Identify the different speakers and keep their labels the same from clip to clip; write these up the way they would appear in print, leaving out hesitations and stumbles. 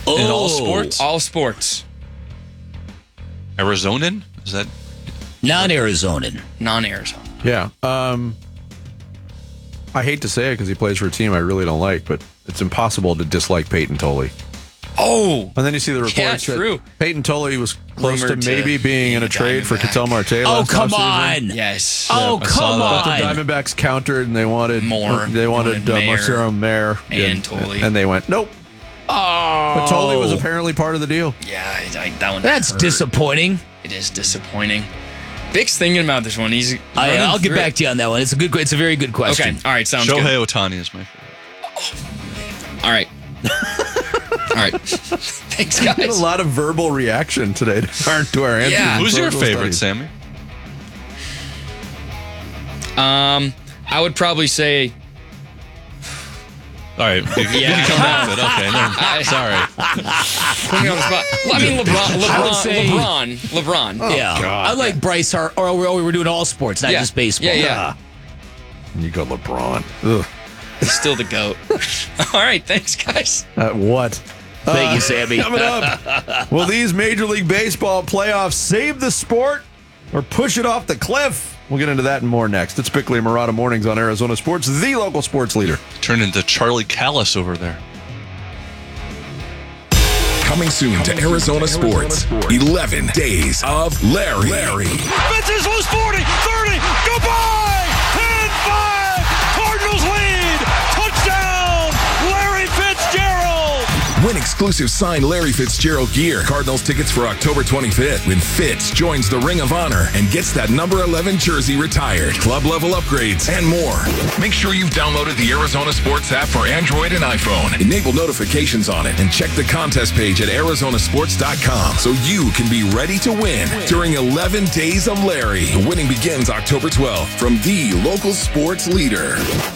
Speaker 1: In all sports?
Speaker 2: All sports.
Speaker 1: Arizonan? Is that?
Speaker 3: Non-Arizonan.
Speaker 2: Non-Arizona.
Speaker 4: Yeah. I hate to say it because he plays for a team I really don't like, but it's impossible to dislike Peyton Tolley.
Speaker 2: Oh.
Speaker 4: And then you see the reports that Peyton Tolley was close to maybe being in a trade for Ketel Marte.
Speaker 3: Oh, come on.
Speaker 2: Yes.
Speaker 3: Oh, come on.
Speaker 4: But the Diamondbacks countered, and they wanted
Speaker 2: more.
Speaker 4: They wanted Marcelo Mayer
Speaker 2: and Tolley.
Speaker 4: And they went, nope.
Speaker 3: Oh.
Speaker 4: But Tolley was apparently part of the deal.
Speaker 2: Yeah, that one.
Speaker 3: That's disappointing.
Speaker 2: It is disappointing. Vic's thinking about this one.
Speaker 3: I'll get back to you on that one. It's a very good question.
Speaker 2: Okay. All right. Sounds good.
Speaker 1: Shohei Ohtani is my favorite.
Speaker 2: All right. All right. Thanks, guys.
Speaker 4: We had a lot of verbal reaction today to our answers.
Speaker 2: Yeah.
Speaker 1: Who's your favorite, Sammy?
Speaker 2: I would probably say.
Speaker 1: All right. You can come back to it. Okay. No, sorry.
Speaker 2: Put me on the spot. Well, I mean, LeBron.
Speaker 3: Oh, yeah. God. I like Bryce Hart. Or we're doing all sports, not just baseball.
Speaker 2: Yeah.
Speaker 4: You got LeBron. Ugh.
Speaker 2: He's still the GOAT. All right. Thanks, guys.
Speaker 4: What?
Speaker 3: Thank you, Sammy.
Speaker 4: Coming up, will these Major League Baseball playoffs save the sport or push it off the cliff? We'll get into that and more next. It's Bickley and Marotta Mornings on Arizona Sports, the local sports leader.
Speaker 1: Turned into Charlie Callis over there.
Speaker 5: Coming soon to Arizona Sports. 11 Days of Larry.
Speaker 6: Fences loose 40, 30, goodbye! 10-5, Cardinals lead! Touchdown, Larry Fitzgerald!
Speaker 5: Win exclusive signed Larry Fitzgerald gear. Cardinals tickets for October 25th when Fitz joins the Ring of Honor and gets that number 11 jersey retired. Club level upgrades and more. Make sure you've downloaded the Arizona Sports app for Android and iPhone. Enable notifications on it and check the contest page at arizonasports.com so you can be ready to win during 11 Days of Larry. The winning begins October 12th from the local sports leader.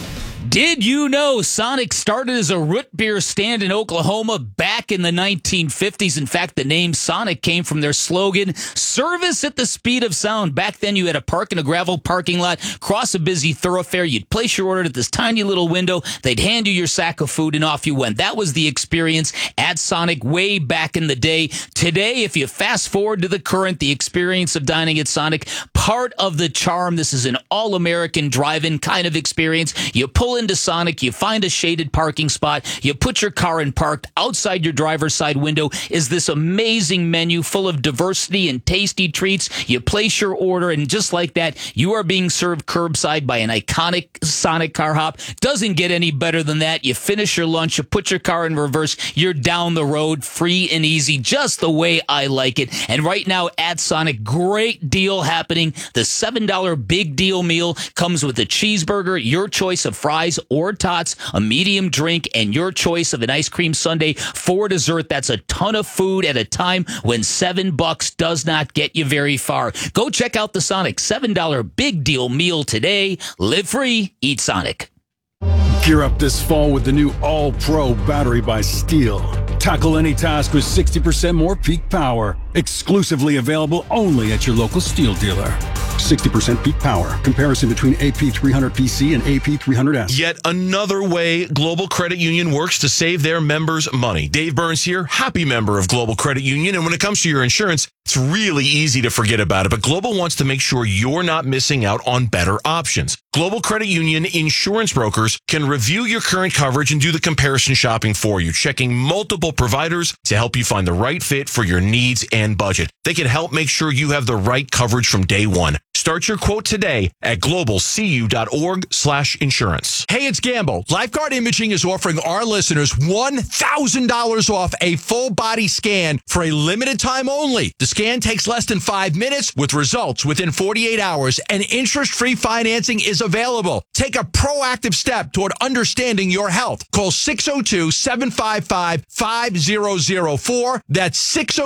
Speaker 3: Did you know Sonic started as a root beer stand in Oklahoma back in the 1950s? In fact, the name Sonic came from their slogan, service at the speed of sound. Back then, you had to park in a gravel parking lot, cross a busy thoroughfare. You'd place your order at this tiny little window. They'd hand you your sack of food, and off you went. That was the experience at Sonic way back in the day. Today, if you fast forward to the current, the experience of dining at Sonic, part of the charm. This is an all-American drive-in kind of experience. You pull into Sonic, you find a shaded parking spot, you put your car in parked. Outside your driver's side window is this amazing menu full of diversity and tasty treats. You place your order, and just like that, you are being served curbside by an iconic Sonic car hop. Doesn't get any better than that. You finish your lunch, you put your car in reverse, you're down the road, free and easy, just the way I like it. And right now at Sonic, great deal happening. The $7 big deal meal comes with a cheeseburger, your choice of fries or tots, a medium drink, and your choice of an ice cream sundae for dessert. That's a ton of food at a time when $7 does not get you very far. Go check out the Sonic $7 big deal meal today. Live free, eat Sonic.
Speaker 7: Gear up this fall with the new All-Pro battery by Steel. Tackle any task with 60% more peak power. Exclusively available only at your local Steel dealer. 60% peak power. Comparison between AP300PC and AP300S.
Speaker 8: Yet another way Global Credit Union works to save their members money. Dave Burns here, happy member of Global Credit Union. And when it comes to your insurance, it's really easy to forget about it. But Global wants to make sure you're not missing out on better options. Global Credit Union insurance brokers can review your current coverage and do the comparison shopping for you, checking multiple providers to help you find the right fit for your needs and budget. They can help make sure you have the right coverage from day one. Start your quote today at globalcu.org/insurance.
Speaker 9: Hey, it's Gamble. Lifeguard Imaging is offering our listeners $1,000 off a full body scan for a limited time only. The scan takes less than 5 minutes with results within 48 hours, and interest-free financing is available. Take a proactive step toward understanding your health. Call 602-755-5004. That's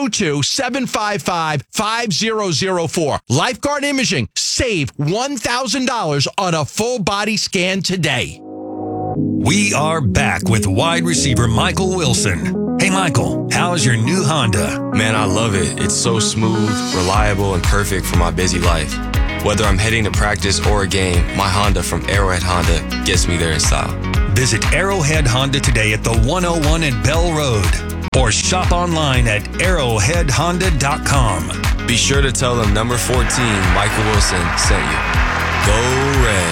Speaker 9: 602-755-5004. Lifeguard Imaging. Save $1,000 on a full body scan today.
Speaker 10: We are back with wide receiver Michael Wilson. Hey, Michael, how's your new Honda?
Speaker 11: Man, I love it. It's so smooth, reliable, and perfect for my busy life. Whether I'm heading to practice or a game, my Honda from Arrowhead Honda gets me there in style.
Speaker 10: Visit Arrowhead Honda today at the 101 at Bell Road or or shop online at arrowheadhonda.com.
Speaker 11: Be sure to tell them number 14, Michael Wilson, sent you. Go Red.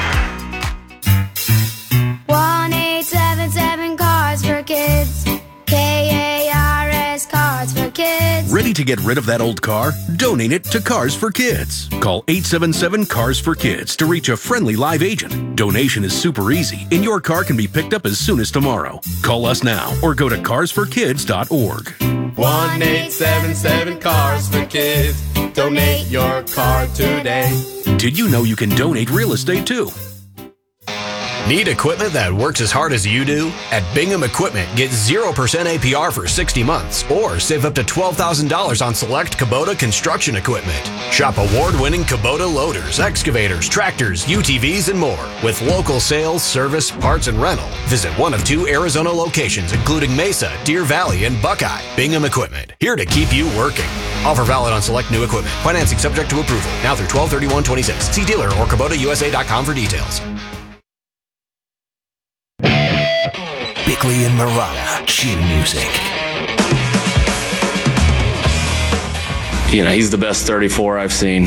Speaker 12: 1-877 Cards for Kids. KARS Cards for Kids.
Speaker 13: Ready to get rid of that old car? Donate it to Cars for Kids. Call 877 Cars for Kids to reach a friendly live agent. Donation is super easy, and your car can be picked up as soon as tomorrow. Call us now or go to carsforkids.org.
Speaker 14: 1-877 Cars for Kids. Donate your car today.
Speaker 13: Did you know you can donate real estate too?
Speaker 15: Need equipment that works as hard as you do? At Bingham Equipment, get 0% APR for 60 months or save up to $12,000 on select Kubota construction equipment. Shop award-winning Kubota loaders, excavators, tractors, UTVs, and more. With local sales, service, parts, and rental. Visit one of 2 Arizona locations, including Mesa, Deer Valley, and Buckeye. Bingham Equipment, here to keep you working. Offer valid on select new equipment. Financing subject to approval. Now through 12/31/26. See dealer or KubotaUSA.com for details.
Speaker 13: Bickley and Marotta, Chin Music.
Speaker 16: You know, he's the best 34 I've seen.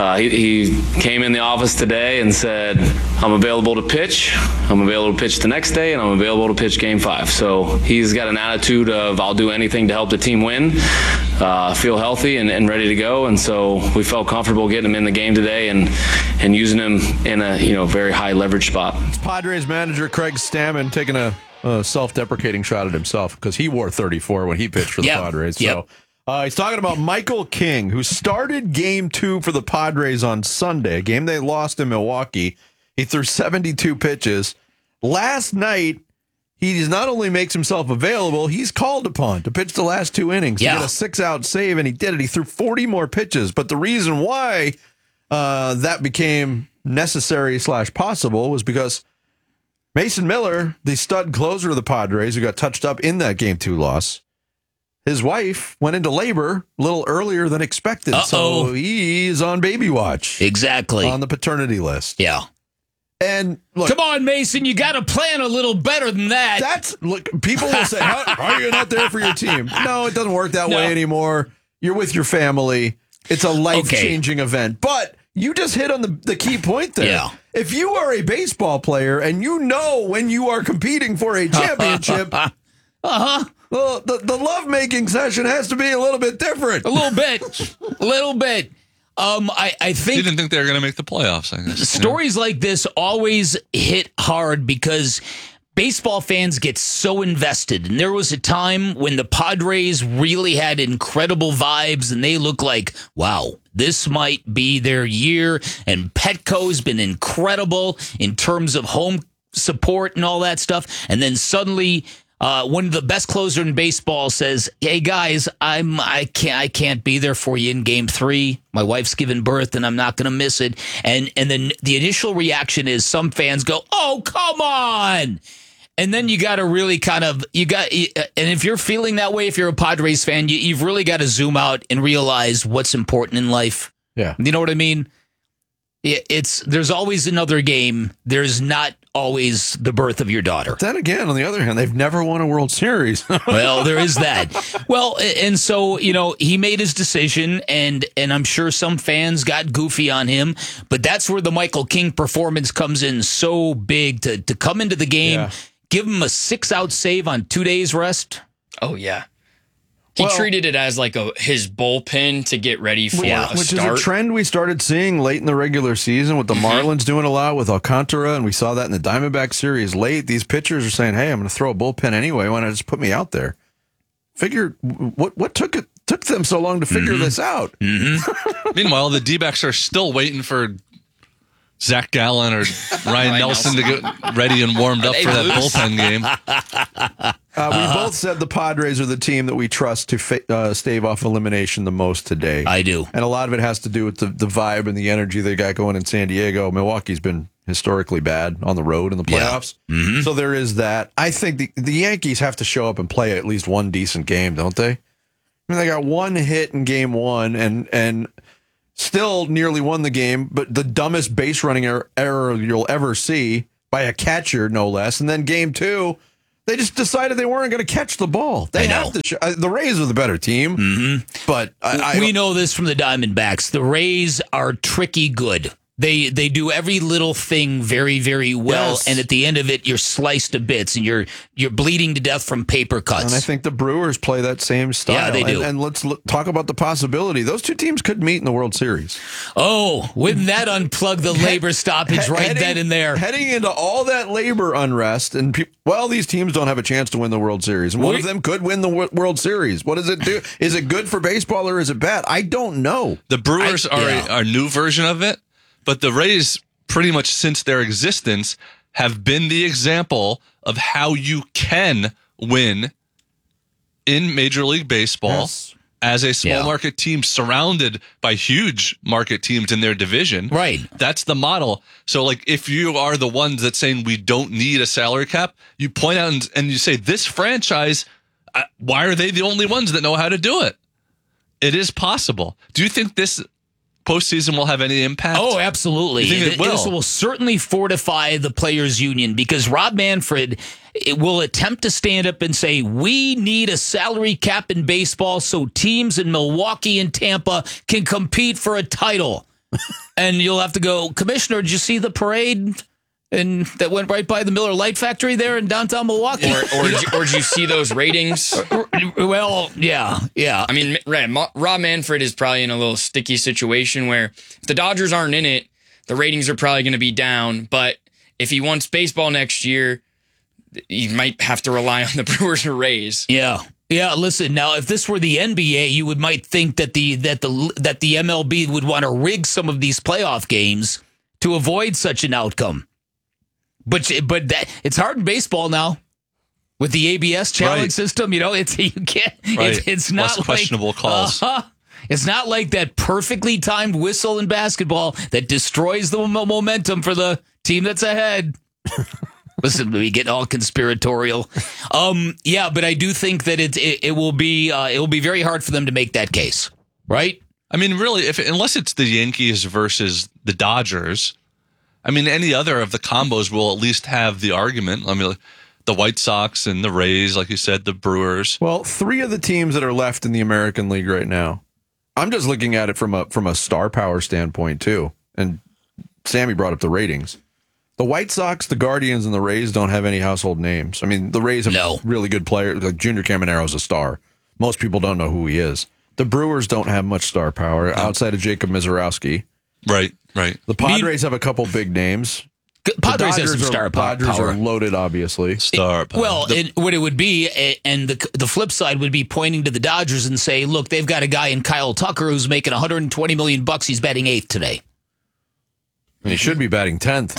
Speaker 16: He came in the office today and said, I'm available to pitch. I'm available to pitch the next day, and I'm available to pitch game 5. So he's got an attitude of, I'll do anything to help the team win, feel healthy and ready to go. And so we felt comfortable getting him in the game today and using him in a, very high leverage spot.
Speaker 4: It's Padres manager Craig Stammen taking a self-deprecating shot at himself because he wore 34 when he pitched for the Padres. So he's talking about Michael King, who started game 2 for the Padres on Sunday, a game they lost in Milwaukee. He threw 72 pitches. Last night, he not only makes himself available, he's called upon to pitch the last 2 innings. He had a 6-out save, and he did it. He threw 40 more pitches. But the reason why that became necessary / possible was because Mason Miller, the stud closer of the Padres, who got touched up in that game 2 loss, his wife went into labor a little earlier than expected. So he's on baby watch.
Speaker 3: Exactly.
Speaker 4: On the paternity list.
Speaker 3: Yeah.
Speaker 4: And look,
Speaker 3: come on, Mason, you got to plan a little better than that.
Speaker 4: People will say, how are you not there for your team? No, it doesn't work that way anymore. You're with your family. It's a life-changing event. But you just hit on the key point there.
Speaker 3: Yeah.
Speaker 4: If you are a baseball player and you know when you are competing for a championship, well, the lovemaking session has to be a little bit different.
Speaker 3: A little bit. I think
Speaker 1: you didn't think they were going to make the playoffs. I guess
Speaker 3: stories like this always hit hard because baseball fans get so invested. And there was a time when the Padres really had incredible vibes and they look like, wow, this might be their year. And Petco's been incredible in terms of home support and all that stuff. And then suddenly one of the best closer in baseball says, hey guys, I can't be there for you in game 3. My wife's giving birth and I'm not going to miss it. And then the initial reaction is some fans go, oh, come on. And then you got to really and if you're feeling that way, if you're a Padres fan, you've really got to zoom out and realize what's important in life.
Speaker 4: Yeah.
Speaker 3: You know what I mean? There's always another game. There's not always the birth of your daughter.
Speaker 4: Then again, on the other hand, they've never won a World Series.
Speaker 3: Well, there is that. Well, and so, he made his decision, and I'm sure some fans got goofy on him, but that's where the Michael King performance comes in so big to come into the game, give him a 6-out save on 2 days rest.
Speaker 2: Oh, yeah. He treated it as like his bullpen to get ready for a
Speaker 4: which
Speaker 2: start.
Speaker 4: is a trend we started seeing late in the regular season with the Marlins doing a lot with Alcantara, and we saw that in the Diamondback series late. These pitchers are saying, hey, I'm going to throw a bullpen anyway. Why not just put me out there? Figure what took them so long to figure this out?
Speaker 1: Meanwhile, the D-backs are still waiting for Zach Gallen or Ryan Nelson to get ready and warmed up for that bullpen game.
Speaker 4: We both said the Padres are the team that we trust to stave off elimination the most today.
Speaker 3: I do.
Speaker 4: And a lot of it has to do with the vibe and the energy they got going in San Diego. Milwaukee's been historically bad on the road in the playoffs. Yeah. So there is that. I think the Yankees have to show up and play at least one decent game, don't they? I mean, they got one hit in game 1 and still nearly won the game, but the dumbest base running error you'll ever see by a catcher, no less. And then game 2, They just decided they weren't going to catch the ball. They have to. The Rays are the better team, but
Speaker 3: we know this from the Diamondbacks. The Rays are tricky good. They do every little thing very, very well, and at the end of it, you're sliced to bits, and you're bleeding to death from paper cuts.
Speaker 4: And I think the Brewers play that same style.
Speaker 3: Yeah, they do.
Speaker 4: And let's talk about the possibility. Those two teams could meet in the World Series.
Speaker 3: Oh, wouldn't that unplug the labor stoppage then and there?
Speaker 4: Heading into all that labor unrest, and these teams don't have a chance to win the World Series. And one of them could win the World Series. What does it do? Is it good for baseball or is it bad? I don't know.
Speaker 1: The Brewers are a new version of it. But the Rays, pretty much since their existence, have been the example of how you can win in Major League Baseball as a small market team surrounded by huge market teams in their division.
Speaker 3: Right.
Speaker 1: That's the model. So, like, if you are the ones that's saying we don't need a salary cap, you point out and you say, this franchise, why are they the only ones that know how to do it? It is possible. Do you think this postseason will have any impact?
Speaker 3: Oh, absolutely. This will certainly fortify the players' union because Rob Manfred will attempt to stand up and say, we need a salary cap in baseball so teams in Milwaukee and Tampa can compete for a title. And you'll have to go, Commissioner, did you see the parade? And that went right by the Miller Lite Factory there in downtown Milwaukee.
Speaker 2: Or did you see those ratings?
Speaker 3: Well, yeah.
Speaker 2: I mean, Rob Manfred is probably in a little sticky situation where if the Dodgers aren't in it, the ratings are probably going to be down. But if he wants baseball next year, he might have to rely on the Brewers or Rays.
Speaker 3: Yeah. Yeah, listen, now if this were the NBA, you might think that the MLB would want to rig some of these playoff games to avoid such an outcome. But it's hard in baseball now with the ABS challenge system. You know, it's not
Speaker 1: less questionable calls.
Speaker 3: It's not like that perfectly timed whistle in basketball that destroys the momentum for the team that's ahead. Listen, we get all conspiratorial. But I do think that it will be very hard for them to make that case, right?
Speaker 1: I mean, really, unless it's the Yankees versus the Dodgers. I mean, any other of the combos will at least have the argument. I mean, the White Sox and the Rays, like you said, the Brewers.
Speaker 4: Well, 3 of the teams that are left in the American League right now. I'm just looking at it from a star power standpoint, too. And Sammy brought up the ratings. The White Sox, the Guardians, and the Rays don't have any household names. I mean, the Rays have really good players. Like Junior Camaro's a star. Most people don't know who he is. The Brewers don't have much star power outside of Jacob Mizorowski.
Speaker 1: Right.
Speaker 4: The Padres have a couple big names.
Speaker 3: Padres have some star power.
Speaker 4: Padres are loaded, obviously.
Speaker 1: Star power.
Speaker 3: Well, what it would be, and the flip side would be pointing to the Dodgers and say, look, they've got a guy in Kyle Tucker who's making $120 million. He's batting 8th today.
Speaker 4: He should be batting 10th.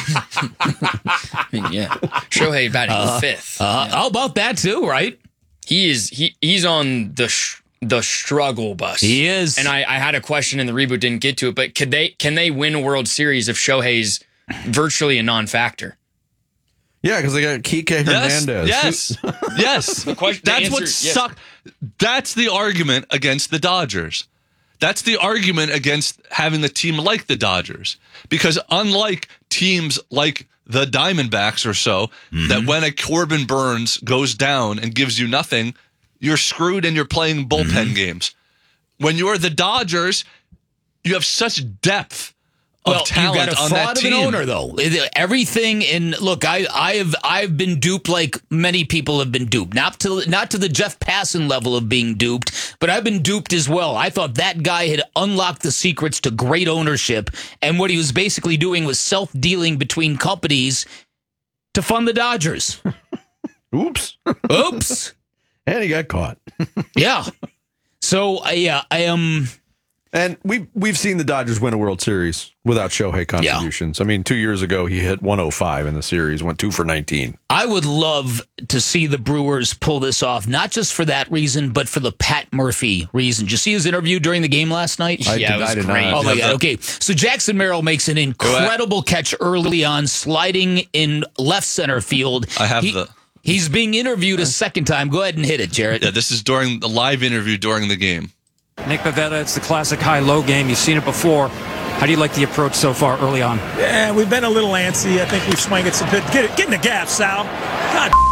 Speaker 2: Yeah. Shohei batting 5th.
Speaker 3: How about that too, right?
Speaker 2: He's on the struggle bus.
Speaker 3: He is.
Speaker 2: And I had a question in the reboot, didn't get to it, but can they win a World Series if Shohei's virtually a non-factor?
Speaker 4: Yeah, because they got Kike Hernandez.
Speaker 1: Yes. That's what sucks. That's the argument against the Dodgers. That's the argument against having a team like the Dodgers. Because unlike teams like the Diamondbacks or so, that when a Corbin Burns goes down and gives you nothing, you're screwed and you're playing bullpen games. When you're the Dodgers, you have such depth of talent on that team.
Speaker 3: You've got a fraud of an owner, though. Everything in look, I've been duped like many people have been duped. Not to the Jeff Passan level of being duped, but I've been duped as well. I thought that guy had unlocked the secrets to great ownership, and what he was basically doing was self-dealing between companies to fund the Dodgers.
Speaker 4: Oops. And he got caught.
Speaker 3: Yeah. So, I am...
Speaker 4: And we've seen the Dodgers win a World Series without Shohei contributions. Yeah. I mean, 2 years ago, he hit 105 in the series, went 2 for 19.
Speaker 3: I would love to see the Brewers pull this off, not just for that reason, but for the Pat Murphy reason. Did you see his interview during the game last night?
Speaker 2: It was great.
Speaker 3: Oh, my God. Okay, so Jackson Merrill makes an incredible catch early on, sliding in left center field. He's being interviewed a second time. Go ahead and hit it, Jarrett.
Speaker 1: Yeah, this is during the live interview during the game.
Speaker 17: Nick Pivetta, it's the classic high-low game. You've seen it before. How do you like the approach so far early on?
Speaker 18: Yeah, we've been a little antsy. I think we've swung it some bit. Get in the gap, Sal. God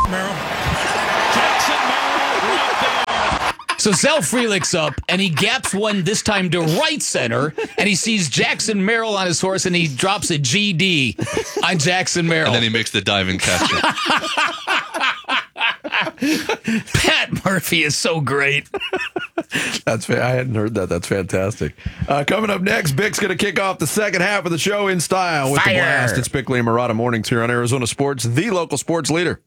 Speaker 3: So Sal Frelick's up, and he gaps one this time to right center, and he sees Jackson Merrill on his horse, and he drops a GD on Jackson Merrill.
Speaker 1: And then he makes the diving catch.
Speaker 3: Pat Murphy is so great.
Speaker 4: I hadn't heard that. That's fantastic. Coming up next, Bick's going to kick off the second half of the show in style with the blast. It's Bickley and Marotta mornings here on Arizona Sports, the local sports leader.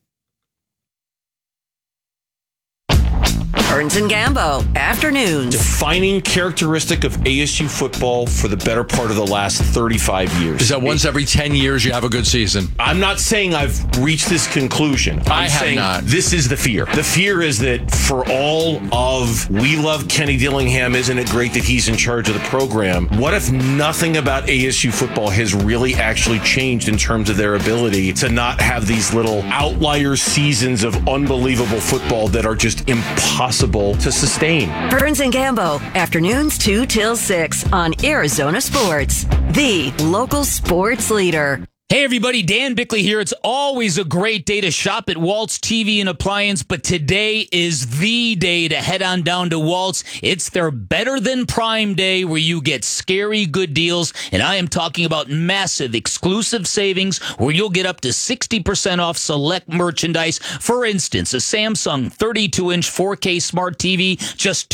Speaker 18: Burns and Gambo, afternoons.
Speaker 8: Defining characteristic of ASU football for the better part of the last 35 years.
Speaker 9: Is that once every 10 years you have a good season?
Speaker 8: I'm not saying I've reached this conclusion. I'm saying
Speaker 9: not.
Speaker 8: This is the fear. The fear is that for all of we love Kenny Dillingham, isn't it great that he's in charge of the program? What if nothing about ASU football has really actually changed in terms of their ability to not have these little outlier seasons of unbelievable football that are just impossible to sustain?
Speaker 18: Burns and Gambo, afternoons 2 till 6 on Arizona Sports, the local sports leader.
Speaker 3: Hey everybody, Dan Bickley here. It's always a great day to shop at Waltz TV and Appliance, but today is the day to head on down to Waltz. It's their Better Than Prime Day where you get scary good deals, and I am talking about massive exclusive savings where you'll get up to 60% off select merchandise. For instance, a Samsung 32-inch 4K smart TV, just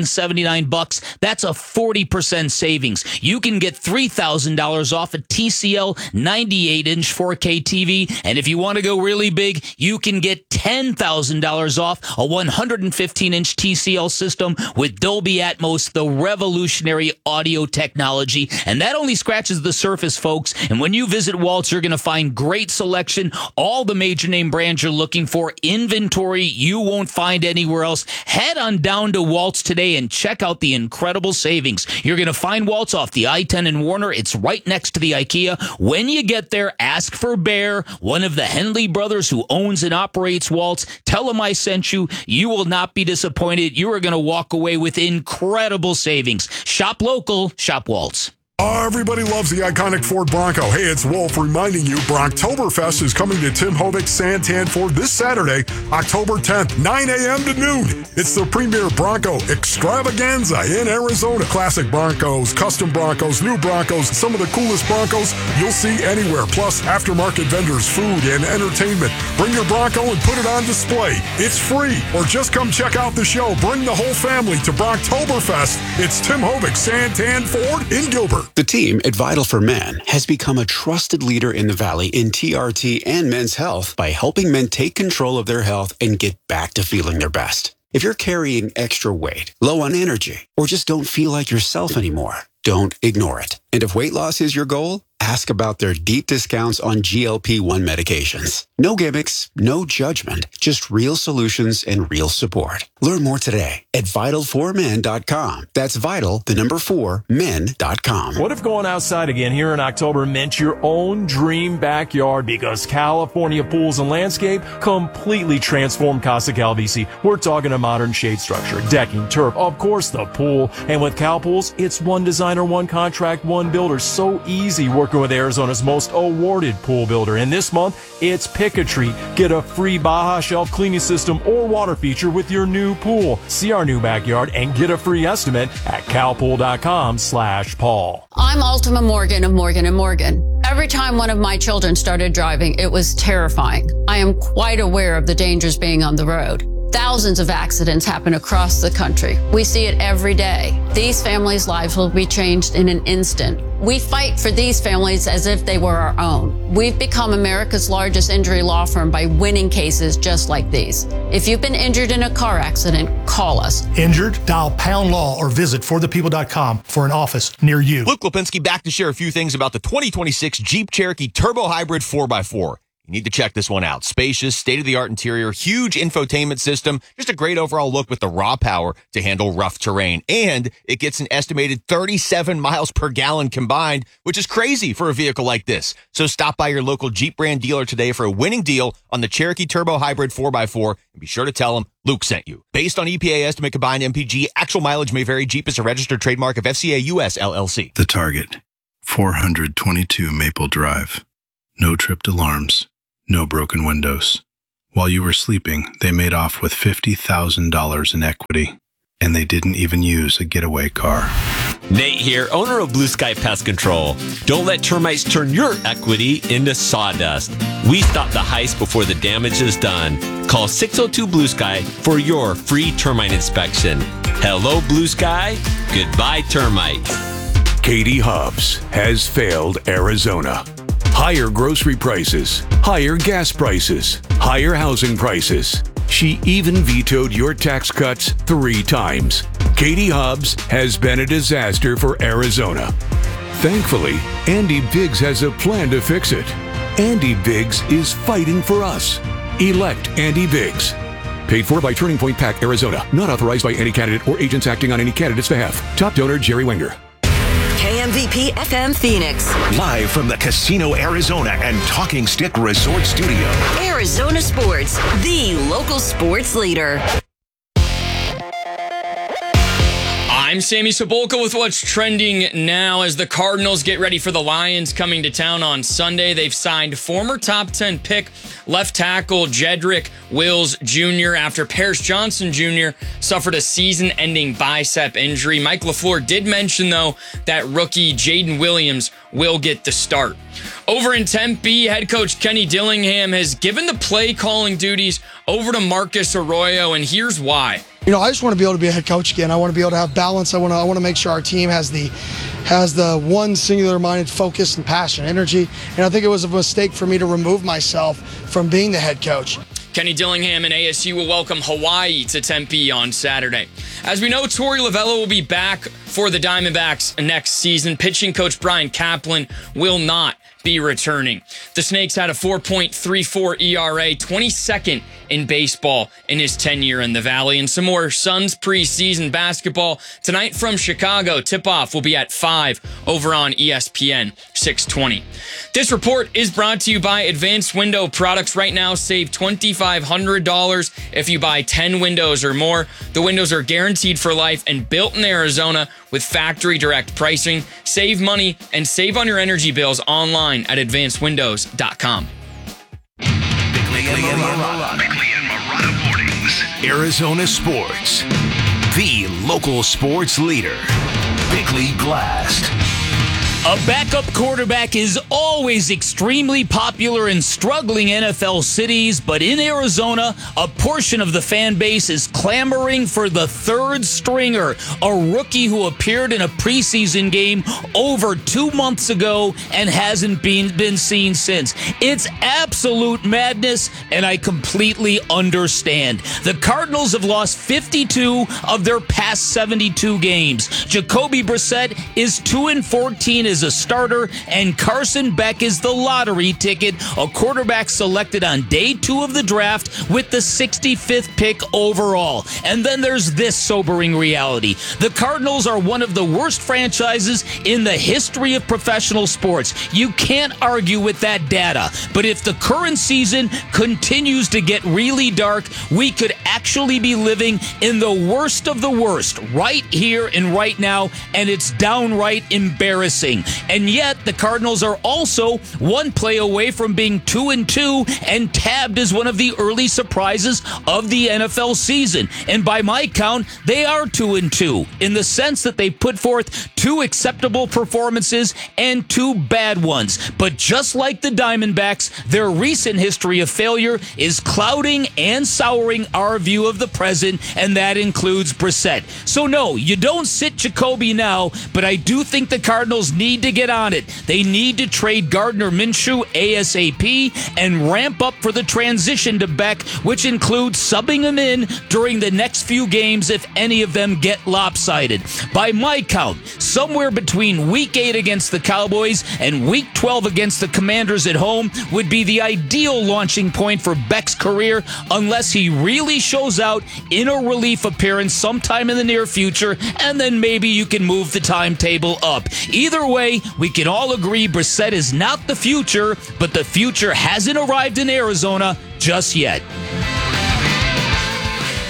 Speaker 3: $279. That's a 40% savings. You can get $3,000 off a TCL 98-inch 4K TV, and if you want to go really big, you can get $10,000 off a 115-inch TCL system with Dolby Atmos, the revolutionary audio technology. And that only scratches the surface, folks. And when you visit Waltz, you're going to find great selection, all the major name brands you're looking for, inventory you won't find anywhere else. Head on down to Waltz today and check out the incredible savings. You're going to find Waltz off the I-10 in Warner. It's right next to the IKEA. When you get there, ask for Bear, one of the Henley brothers who owns and operates Waltz. Tell him I sent you. You will not be disappointed. You are going to walk away with incredible savings. Shop local, shop Waltz.
Speaker 19: Everybody loves the iconic Ford Bronco. Hey, it's Wolf reminding you Bronktoberfest is coming to Tim Hovik Santan Ford this Saturday, October 10th, 9 a.m. to noon. It's the premier Bronco extravaganza in Arizona. Classic Broncos, custom Broncos, new Broncos, some of the coolest Broncos you'll see anywhere. Plus, aftermarket vendors, food, and entertainment. Bring your Bronco and put it on display. It's free. Or just come check out the show. Bring the whole family to Bronktoberfest. It's Tim Hovik Santan Ford in Gilbert.
Speaker 20: The team at Vital for Men has become a trusted leader in the Valley in TRT and men's health by helping men take control of their health and get back to feeling their best. If you're carrying extra weight, low on energy, or just don't feel like yourself anymore, don't ignore it. And if weight loss is your goal, ask about their deep discounts on GLP-1 medications. No gimmicks, no judgment, just real solutions and real support. Learn more today at Vital4Men.com. That's Vital, the number 4, men.com.
Speaker 21: What if going outside again here in October meant your own dream backyard? Because California Pools and Landscape completely transformed Casa Calvisi. We're talking a modern shade structure, decking, turf, of course the pool. And with Cal Pools, it's one designer, one contract, one builder. So easy working with Arizona's most awarded pool builder. And this month, it's Pick a Tree. Get a free Baja Shelf cleaning system or water feature with your new pool. See our new backyard and get a free estimate at calpool.com/Paul.
Speaker 22: I'm Ultima Morgan of Morgan & Morgan. Every time one of my children started driving, it was terrifying. I am quite aware of the dangers being on the road. Thousands of accidents happen across the country. We see it every day. These families' lives will be changed in an instant. We fight for these families as if they were our own. We've become America's largest injury law firm by winning cases just like these. If you've been injured in a car accident, call us.
Speaker 23: Injured? Dial Pound Law or visit forthepeople.com for an office near you.
Speaker 24: Luke Lipinski back to share a few things about the 2026 Jeep Cherokee Turbo Hybrid 4x4. You need to check this one out. Spacious, state-of-the-art interior, huge infotainment system, just a great overall look with the raw power to handle rough terrain. And it gets an estimated 37 miles per gallon combined, which is crazy for a vehicle like this. So stop by your local Jeep brand dealer today for a winning deal on the Cherokee Turbo Hybrid 4x4, and be sure to tell them Luke sent you. Based on EPA estimate combined MPG, actual mileage may vary. Jeep is a registered trademark of FCA US LLC.
Speaker 25: The Target, 422 Maple Drive. No tripped alarms. No broken windows.
Speaker 5: While you were sleeping, they made off with $50,000 in equity, and they didn't even use a getaway car.
Speaker 6: Nate here, owner of Blue Sky Pest Control. Don't let termites turn your equity into sawdust. We stop the heist before the damage is done. Call 602 Blue Sky for your free termite inspection. Hello, Blue Sky. Goodbye, termites.
Speaker 7: Katie Hobbs has failed Arizona. Higher grocery prices, higher gas prices, higher housing prices. She even vetoed your tax cuts 3 times. Katie Hobbs has been a disaster for Arizona. Thankfully, Andy Biggs has a plan to fix it. Andy Biggs is fighting for us. Elect Andy Biggs. Paid for by Turning Point PAC, Arizona. Not authorized by any candidate or agents acting on any candidate's behalf. Top donor, Jerry Wenger.
Speaker 18: KMVP FM Phoenix.
Speaker 10: Live from the Casino Arizona and Talking Stick Resort Studio.
Speaker 18: Arizona Sports, the local sports leader.
Speaker 2: I'm Sammy Cebulka with what's trending now as the Cardinals get ready for the Lions coming to town on Sunday. They've signed former top 10 pick left tackle Jedrick Wills Jr. after Paris Johnson Jr. suffered a season-ending bicep injury. Mike LaFleur did mention, though, that rookie Jaden Williams will get the start. Over in Tempe, head coach Kenny Dillingham has given the play calling duties over to Marcus Arroyo, and here's why.
Speaker 25: You know, I just want to be able to be a head coach again. I want to be able to have balance. I want to make sure our team has the one singular-minded focus and passion, energy. And I think it was a mistake for me to remove myself from being the head coach.
Speaker 2: Kenny Dillingham and ASU will welcome Hawaii to Tempe on Saturday. As we know, Torey Lovullo will be back for the Diamondbacks next season. Pitching coach Brian Kaplan will not be returning. The Snakes had a 4.34 ERA, 22nd in baseball in his tenure in the Valley. And some more Suns preseason basketball tonight from Chicago. Tip-off will be at 5 over on ESPN 620. This report is brought to you by Advanced Window Products. Right now, save $2,500 if you buy 10 windows or more. The windows are guaranteed for life and built in Arizona with factory direct pricing. Save money and save on your energy bills online at advancedwindows.com.
Speaker 10: Bickley and Marotta Mornings. Arizona Sports. The local sports leader. Bickley Blast.
Speaker 3: A backup quarterback is always extremely popular in struggling NFL cities, but in Arizona, a portion of the fan base is clamoring for the third stringer, a rookie who appeared in a preseason game over 2 months ago and hasn't been seen since. It's absolute madness, and I completely understand. The Cardinals have lost 52 of their past 72 games. Jacoby Brissett is 2-14 as a starter, and Carson Beck is the lottery ticket, a quarterback selected on day 2 of the draft with the 65th pick overall. And then there's this sobering reality. The Cardinals are one of the worst franchises in the history of professional sports. You can't argue with that data. But if the current season continues to get really dark, we could actually be living in the worst of the worst right here and right now, and it's downright embarrassing. And yet, the Cardinals are also one play away from being 2-2 and tabbed as one of the early surprises of the NFL season. And by my count, they are 2-2 in the sense that they put forth 2 acceptable performances and 2 bad ones. But just like the Diamondbacks, their recent history of failure is clouding and souring our view of the present, and that includes Brissett. So no, you don't sit Jacoby now, but I do think the Cardinals need to get on it. They need to trade Gardner Minshew ASAP and ramp up for the transition to Beck, which includes subbing him in during the next few games if any of them get lopsided. By my count, somewhere between Week 8 against the Cowboys and Week 12 against the Commanders at home would be the ideal launching point for Beck's career, unless he really shows out in a relief appearance sometime in the near future, and then maybe you can move the timetable up. Either way, we can all agree Brissett is not the future, but the future hasn't arrived in Arizona just yet.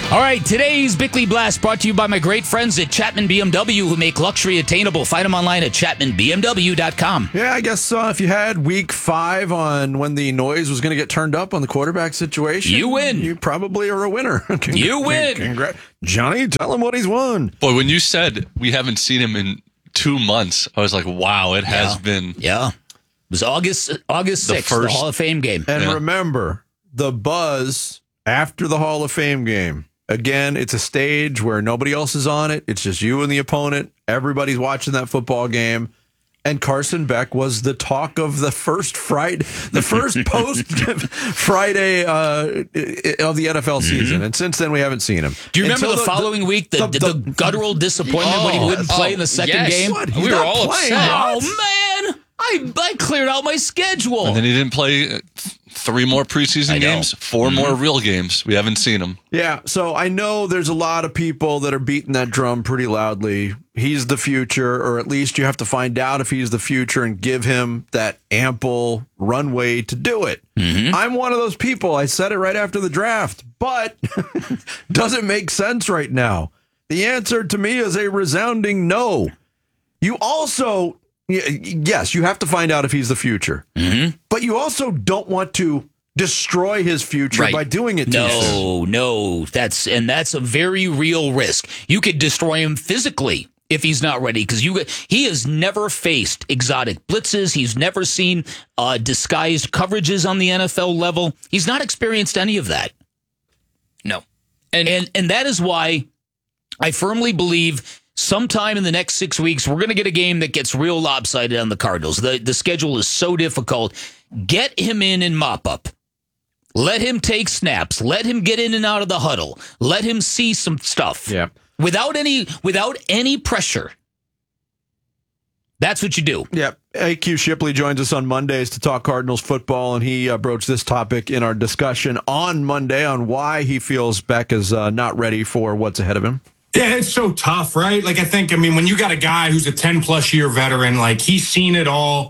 Speaker 3: All right, today's Bickley Blast brought to you by my great friends at Chapman BMW who make luxury attainable. Find them online at chapmanbmw.com.
Speaker 4: Yeah, I guess if you had week 5 on when the noise was going to get turned up on the quarterback situation,
Speaker 3: you win.
Speaker 4: You probably are a winner.
Speaker 3: You win.
Speaker 4: Johnny, tell him what he's won.
Speaker 1: Boy, when you said we haven't seen him in 2 months, I was like, wow, it has been.
Speaker 3: Yeah. It was August 6th, the Hall of Fame game.
Speaker 4: And remember, the buzz after the Hall of Fame game. Again, it's a stage where nobody else is on it. It's just you and the opponent. Everybody's watching that football game. And Carson Beck was the talk of the first post Friday of the NFL season. And since then, we haven't seen him.
Speaker 3: Do you remember the following week, the guttural disappointment when he wouldn't play in the second game?
Speaker 2: We were all upset.
Speaker 3: Oh, man. I cleared out my schedule.
Speaker 1: And then he didn't play 3 more preseason games, 4 more real games. We haven't seen him.
Speaker 4: Yeah, so I know there's a lot of people that are beating that drum pretty loudly. He's the future, or at least you have to find out if he's the future and give him that ample runway to do it. I'm one of those people. I said it right after the draft, but doesn't make sense right now. The answer to me is a resounding no. You also... Yes, you have to find out if he's the future. But you also don't want to destroy his future by doing it to him.
Speaker 3: No. That's a very real risk. You could destroy him physically if he's not ready, because he has never faced exotic blitzes. He's never seen disguised coverages on the NFL level. He's not experienced any of that.
Speaker 2: No.
Speaker 3: And that is why I firmly believe sometime in the next 6 weeks, we're going to get a game that gets real lopsided on the Cardinals. The schedule is so difficult. Get him in mop up. Let him take snaps. Let him get in and out of the huddle. Let him see some stuff.
Speaker 4: Yeah.
Speaker 3: Without any pressure. That's what you do.
Speaker 4: Yeah. AQ Shipley joins us on Mondays to talk Cardinals football, and he broached this topic in our discussion on Monday on why he feels Beck is not ready for what's ahead of him.
Speaker 11: Yeah, it's so tough, right? When you got a guy who's a 10-plus year veteran, he's seen it all.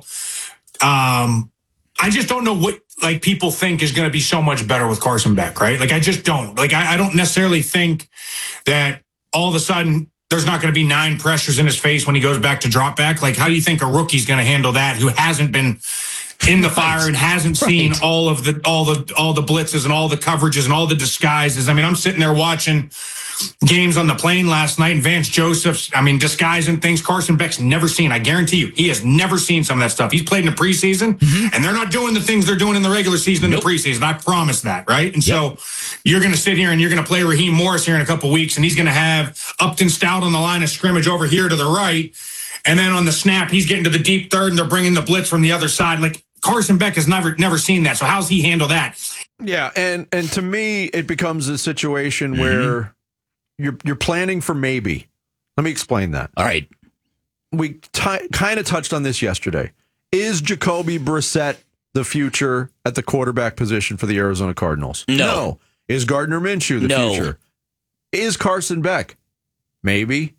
Speaker 11: I just don't know what people think is going to be so much better with Carson Beck, right? I just don't. I don't necessarily think that all of a sudden there's not going to be 9 pressures in his face when he goes back to drop back. How do you think a rookie's going to handle that who hasn't been in the fire and hasn't seen all the blitzes and all the coverages and all the disguises? I'm sitting there watching games on the plane last night, and Vance Joseph's, disguising things Carson Beck's never seen. I guarantee you, he has never seen some of that stuff. He's played in the preseason, and they're not doing the things they're doing in the regular season in the preseason. I promise that, right? And so you're going to sit here and you're going to play Raheem Morris here in a couple weeks, and he's going to have Upton Stout on the line of scrimmage over here to the right, and then on the snap, he's getting to the deep third, and they're bringing the blitz from the other side. Carson Beck has never seen that. So how's he handle that?
Speaker 4: Yeah, and to me, it becomes a situation where you're planning for maybe. Let me explain that.
Speaker 3: All right.
Speaker 4: We kind of touched on this yesterday. Is Jacoby Brissett the future at the quarterback position for the Arizona Cardinals?
Speaker 3: No.
Speaker 4: Is Gardner Minshew the future? Is Carson Beck? Maybe.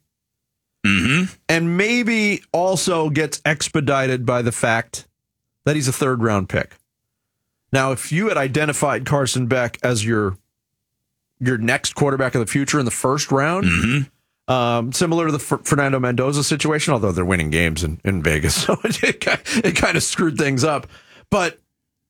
Speaker 4: And maybe also gets expedited by the fact that he's a 3rd-round pick. Now, if you had identified Carson Beck as your next quarterback of the future in the 1st round, similar to the Fernando Mendoza situation, although they're winning games in Vegas, so it kind of screwed things up. But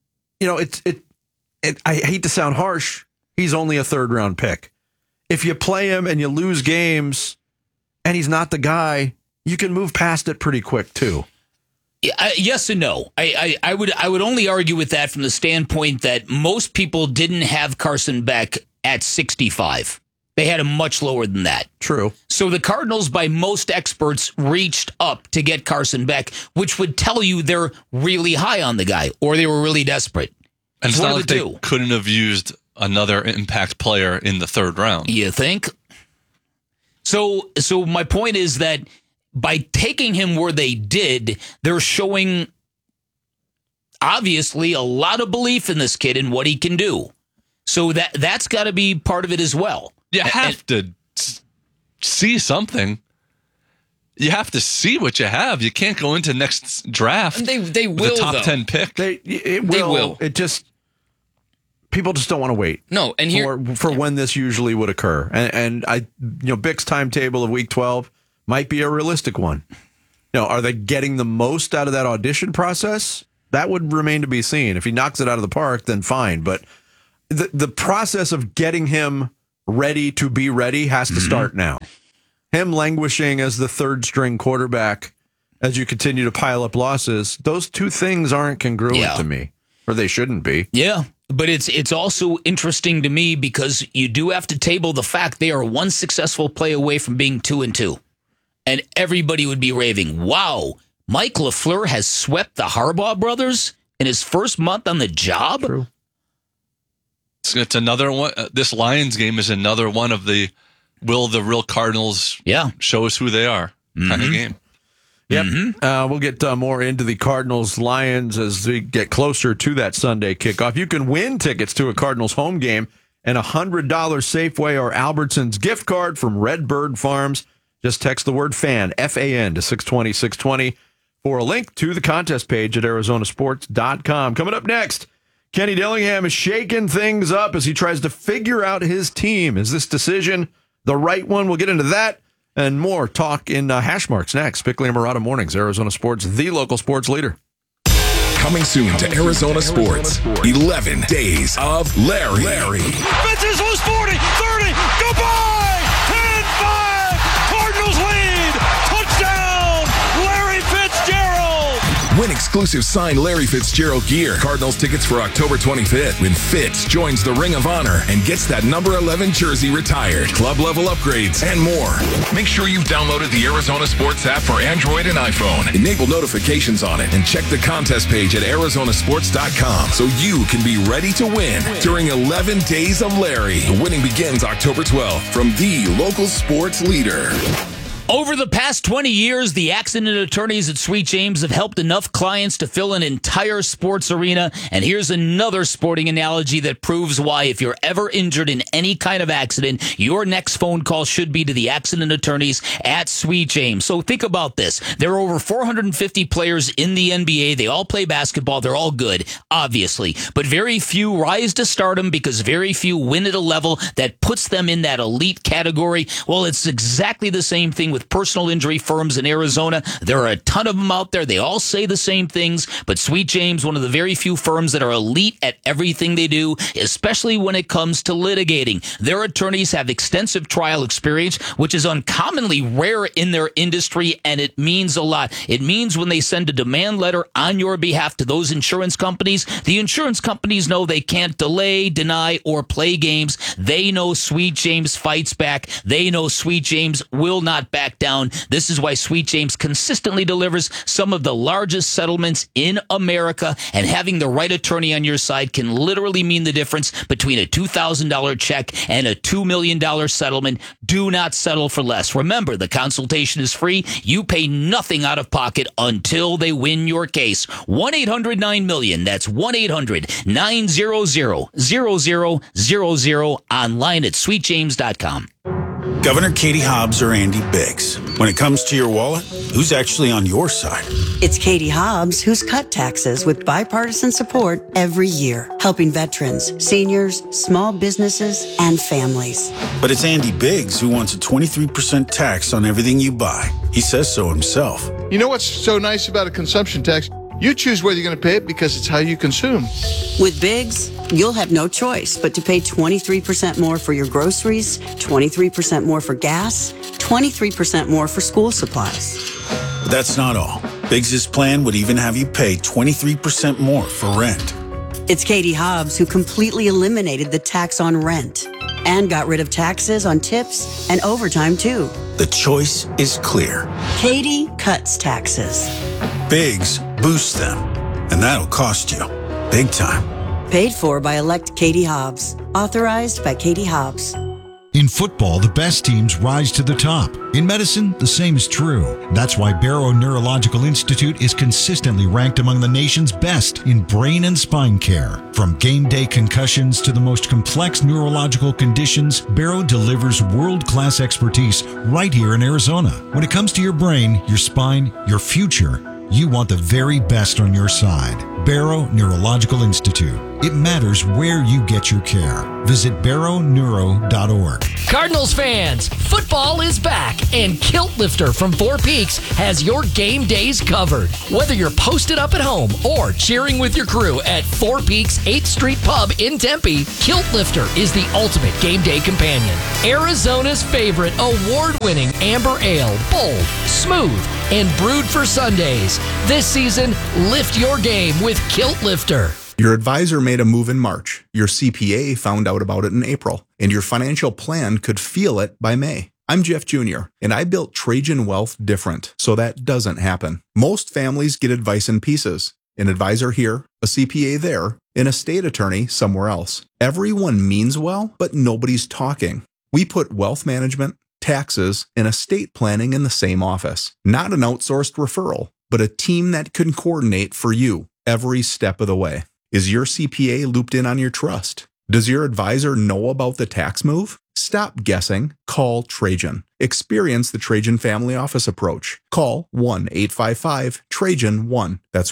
Speaker 4: I hate to sound harsh. He's only a 3rd-round pick. If you play him and you lose games, and he's not the guy, you can move past it pretty quick too.
Speaker 3: Yes and no. I would only argue with that from the standpoint that most people didn't have Carson Beck at 65. They had him much lower than that.
Speaker 4: True.
Speaker 3: So the Cardinals, by most experts, reached up to get Carson Beck, which would tell you they're really high on the guy, or they were really desperate.
Speaker 1: And it's not like they couldn't have used another impact player in the 3rd round.
Speaker 3: You think? So my point is that by taking him where they did, they're showing, obviously, a lot of belief in this kid and what he can do. So that's got to be part of it as well.
Speaker 1: You have to see something. You have to see what you have. You can't go into next draft.
Speaker 2: They will,
Speaker 1: with a top
Speaker 2: though.
Speaker 1: 10 pick.
Speaker 4: It will. It just people just don't want to wait.
Speaker 2: No, and
Speaker 4: for when this usually would occur. And Bick's timetable of week 12 might be a realistic one. Are they getting the most out of that audition process? That would remain to be seen. If he knocks it out of the park, then fine. But the process of getting him ready to be ready has to start now. Him languishing as the third string quarterback as you continue to pile up losses, those two things aren't congruent to me, or they shouldn't be.
Speaker 3: Yeah, but it's also interesting to me because you do have to table the fact they are one successful play away from being 2-2. And everybody would be raving, wow, Mike LaFleur has swept the Harbaugh brothers in his first month on the job?
Speaker 4: True.
Speaker 1: It's another one. This Lions game is another one of the will the real Cardinals show us who they are kind of game.
Speaker 4: Yep. We'll get more into the Cardinals-Lions as we get closer to that Sunday kickoff. You can win tickets to a Cardinals home game and a $100 Safeway or Albertsons gift card from Redbird Farms. Just text the word FAN, F-A-N, to 620-620 for a link to the contest page at arizonasports.com. Coming up next, Kenny Dillingham is shaking things up as he tries to figure out his team. Is this decision the right one? We'll get into that and more talk in hash marks next. Bickley and Murata Mornings, Arizona Sports, the local sports leader.
Speaker 12: Coming soon to Arizona Sports, 11 Days of Larry.
Speaker 13: Fitz was 40, 30, goodbye! 10-5, Cardinals lead! Touchdown, Larry Fitzgerald!
Speaker 12: Win exclusive signed Larry Fitzgerald gear. Cardinals tickets for October 25th when Fitz joins the Ring of Honor and gets that number 11 jersey retired. Club level upgrades and more. Make sure you've downloaded the Arizona Sports app for Android and iPhone. Enable notifications on it and check the contest page at arizonasports.com so you can be ready to win during 11 Days of Larry. The winning begins October 12th from the local sports leader.
Speaker 3: Over the past 20 years, the accident attorneys at Sweet James have helped enough clients to fill an entire sports arena. And here's another sporting analogy that proves why if you're ever injured in any kind of accident, your next phone call should be to the accident attorneys at Sweet James. So think about this. There are over 450 players in the NBA. They all play basketball. They're all good, obviously. But very few rise to stardom because very few win at a level that puts them in that elite category. Well, it's exactly the same thing with personal injury firms in Arizona. There are a ton of them out there. They all say the same things, but Sweet James, one of the very few firms that are elite at everything they do, especially when it comes to litigating. Their attorneys have extensive trial experience, which is uncommonly rare in their industry, and it means a lot. It means when they send a demand letter on your behalf to those insurance companies, the insurance companies know they can't delay, deny, or play games. They know Sweet James fights back. They know Sweet James will not back down. This is why Sweet James consistently delivers some of the largest settlements in America, and having the right attorney on your side can literally mean the difference between a $2,000 check and a $2 million settlement. Do not settle for less. Remember, the consultation is free. You pay nothing out of pocket until they win your case. 1-800-9-MILLION. That's 1-800-900-0000 online at sweetjames.com.
Speaker 14: Governor Katie Hobbs or Andy Biggs. When it comes to your wallet, who's actually on your side?
Speaker 15: It's Katie Hobbs who's cut taxes with bipartisan support every year, helping veterans, seniors, small businesses, and families.
Speaker 14: But it's Andy Biggs who wants a 23% tax on everything you buy. He says so himself.
Speaker 16: You know what's so nice about a consumption tax? You choose whether you're going to pay it because it's how you consume.
Speaker 15: With Biggs, you'll have no choice but to pay 23% more for your groceries, 23% more for gas, 23% more for school supplies.
Speaker 14: But that's not all. Biggs' plan would even have you pay 23% more for rent.
Speaker 15: It's Katie Hobbs who completely eliminated the tax on rent and got rid of taxes on tips and overtime too.
Speaker 14: The choice is clear.
Speaker 15: Katie cuts taxes.
Speaker 14: Biggs boosts them, and that'll cost you big time.
Speaker 15: Paid for by elect Katie Hobbs. Authorized by Katie Hobbs.
Speaker 26: In football, the best teams rise to the top. In medicine, the same is true. That's why Barrow Neurological Institute is consistently ranked among the nation's best in brain and spine care. From game day concussions to the most complex neurological conditions, Barrow delivers world-class expertise right here in Arizona. When it comes to your brain, your spine, your future, you want the very best on your side. Barrow Neurological Institute. It matters where you get your care. Visit barrowneuro.org.
Speaker 8: Cardinals fans, football is back, and Kilt Lifter from Four Peaks has your game days covered. Whether you're posted up at home or cheering with your crew at Four Peaks 8th Street Pub in Tempe, Kilt Lifter is the ultimate game day companion. Arizona's favorite award-winning amber ale, bold, smooth, and brewed for Sundays. This season, lift your game with Kilt Lifter.
Speaker 9: Your advisor made a move in March. Your CPA found out about it in April, and your financial plan could feel it by May. I'm Jeff Jr., and I built Trajan Wealth different, so that doesn't happen. Most families get advice in pieces. An advisor here, a CPA there, an estate attorney somewhere else. Everyone means well, but nobody's talking. We put wealth management, taxes, and estate planning in the same office. Not an outsourced referral, but a team that can coordinate for you every step of the way. Is your CPA looped in on your trust? Does your advisor know about the tax move? Stop guessing. Call Trajan. Experience the Trajan Family Office approach. Call 1-855-TRAJAN-1. That's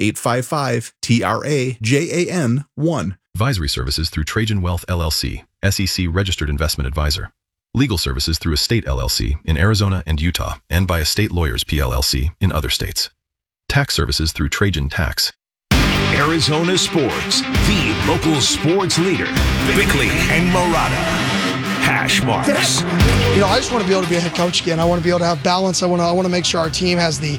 Speaker 9: 1-855-TRAJAN-1.
Speaker 17: Advisory services through Trajan Wealth LLC, SEC Registered Investment Advisor. Legal services through Estate LLC in Arizona and Utah, and by Estate Lawyers PLLC in other states. Tax services through Trajan Tax.
Speaker 10: Arizona Sports, the local sports leader. Bickley and Marotta. Hash marks.
Speaker 25: I just want to be able to be a head coach again. I want to be able to have balance. I want to make sure our team has the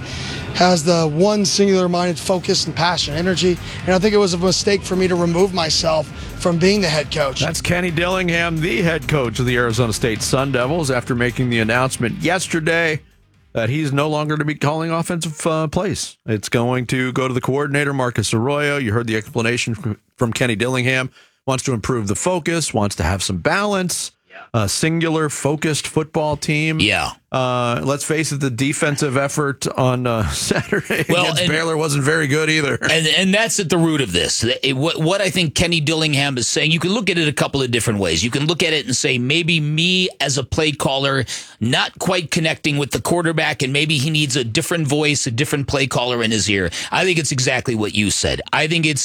Speaker 25: one singular-minded focus and passion, energy. And I think it was a mistake for me to remove myself from being the head coach.
Speaker 4: That's Kenny Dillingham, the head coach of the Arizona State Sun Devils, after making the announcement yesterday that he's no longer to be calling offensive plays. It's going to go to the coordinator, Marcus Arroyo. You heard the explanation from Kenny Dillingham. Wants to improve the focus, wants to have some balance. A singular, focused football team.
Speaker 3: Yeah.
Speaker 4: Let's face it, the defensive effort on Saturday against Baylor wasn't very good either.
Speaker 3: And that's at the root of this. What I think Kenny Dillingham is saying, you can look at it a couple of different ways. You can look at it and say, maybe me as a play caller not quite connecting with the quarterback, and maybe he needs a different voice, a different play caller in his ear. I think it's exactly what you said. I think it's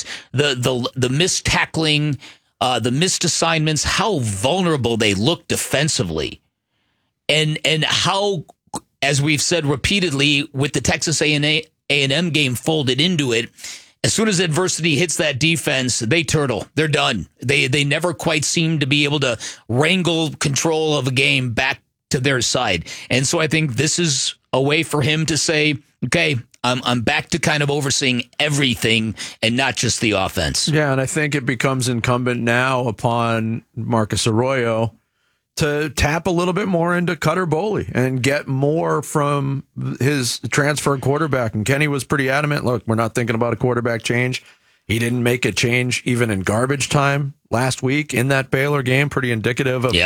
Speaker 3: the missed tackling, the missed assignments, how vulnerable they look defensively, and how, as we've said repeatedly, with the Texas A&M game folded into it, as soon as adversity hits that defense, they turtle. They're done. They never quite seem to be able to wrangle control of a game back to their side. And so I think this is a way for him to say, okay, I'm back to kind of overseeing everything and not just the offense.
Speaker 4: Yeah, and I think it becomes incumbent now upon Marcus Arroyo to tap a little bit more into Cutter Boley and get more from his transfer quarterback. And Kenny was pretty adamant, look, we're not thinking about a quarterback change. He didn't make a change even in garbage time last week in that Baylor game, pretty indicative of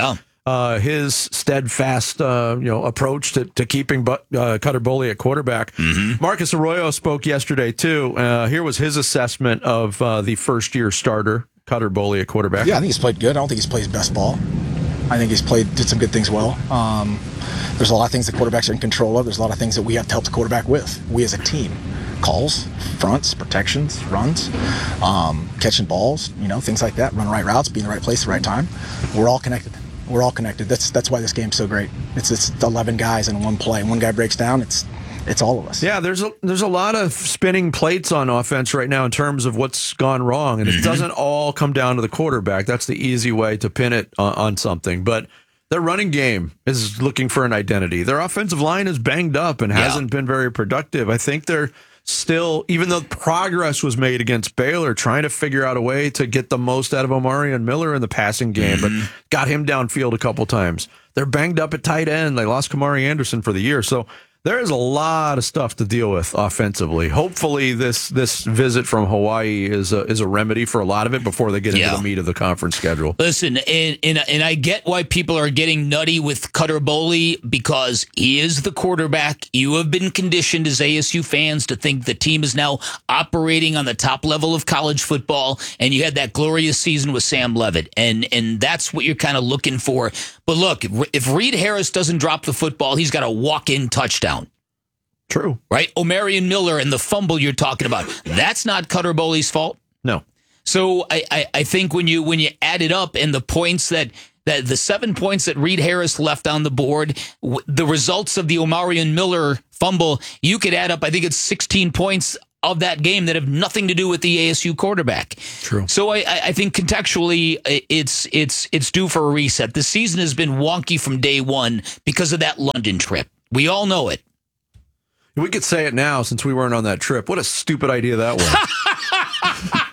Speaker 4: his steadfast approach to keeping Cutter Boley at quarterback.
Speaker 3: Mm-hmm.
Speaker 4: Marcus Arroyo spoke yesterday, too. Here was his assessment of the first-year starter, Cutter Boley at quarterback.
Speaker 19: Yeah, I think he's played good. I don't think he's played his best ball. I think he's did some good things well. There's a lot of things the quarterbacks are in control of. There's a lot of things that we have to help the quarterback with. We as a team. Calls, fronts, protections, runs, catching balls, things like that. Run right routes, be in the right place at the right time. We're all connected. We're all connected. That's why this game's so great. It's 11 guys in one play. One guy breaks down, it's all of us.
Speaker 4: Yeah, there's a lot of spinning plates on offense right now in terms of what's gone wrong, and it doesn't all come down to the quarterback. That's the easy way to pin it on something. But their running game is looking for an identity. Their offensive line is banged up and hasn't been very productive. I think they're still, even though progress was made against Baylor, trying to figure out a way to get the most out of Omarion Miller in the passing game, but got him downfield a couple times. They're banged up at tight end. They lost Kamari Anderson for the year. So there is a lot of stuff to deal with offensively. Hopefully this visit from Hawaii is a remedy for a lot of it before they get into the meat of the conference schedule.
Speaker 3: Listen, and I get why people are getting nutty with Cutter Boley, because he is the quarterback. You have been conditioned as ASU fans to think the team is now operating on the top level of college football, and you had that glorious season with Sam Leavitt, and that's what you're kind of looking for. But look, if Reed Harris doesn't drop the football, he's got a walk-in touchdown.
Speaker 4: True.
Speaker 3: Right? Omarion Miller and the fumble you're talking about. That's not Cutter Boley's fault.
Speaker 4: No.
Speaker 3: So I think when you add it up and the points that the 7 points that Reed Harris left on the board, the results of the Omarion Miller fumble, you could add up, I think it's 16 points of that game that have nothing to do with the ASU quarterback.
Speaker 4: True.
Speaker 3: So I think contextually it's due for a reset. The season has been wonky from day one because of that London trip. We all know it.
Speaker 4: We could say it now since we weren't on that trip. What a stupid idea that was.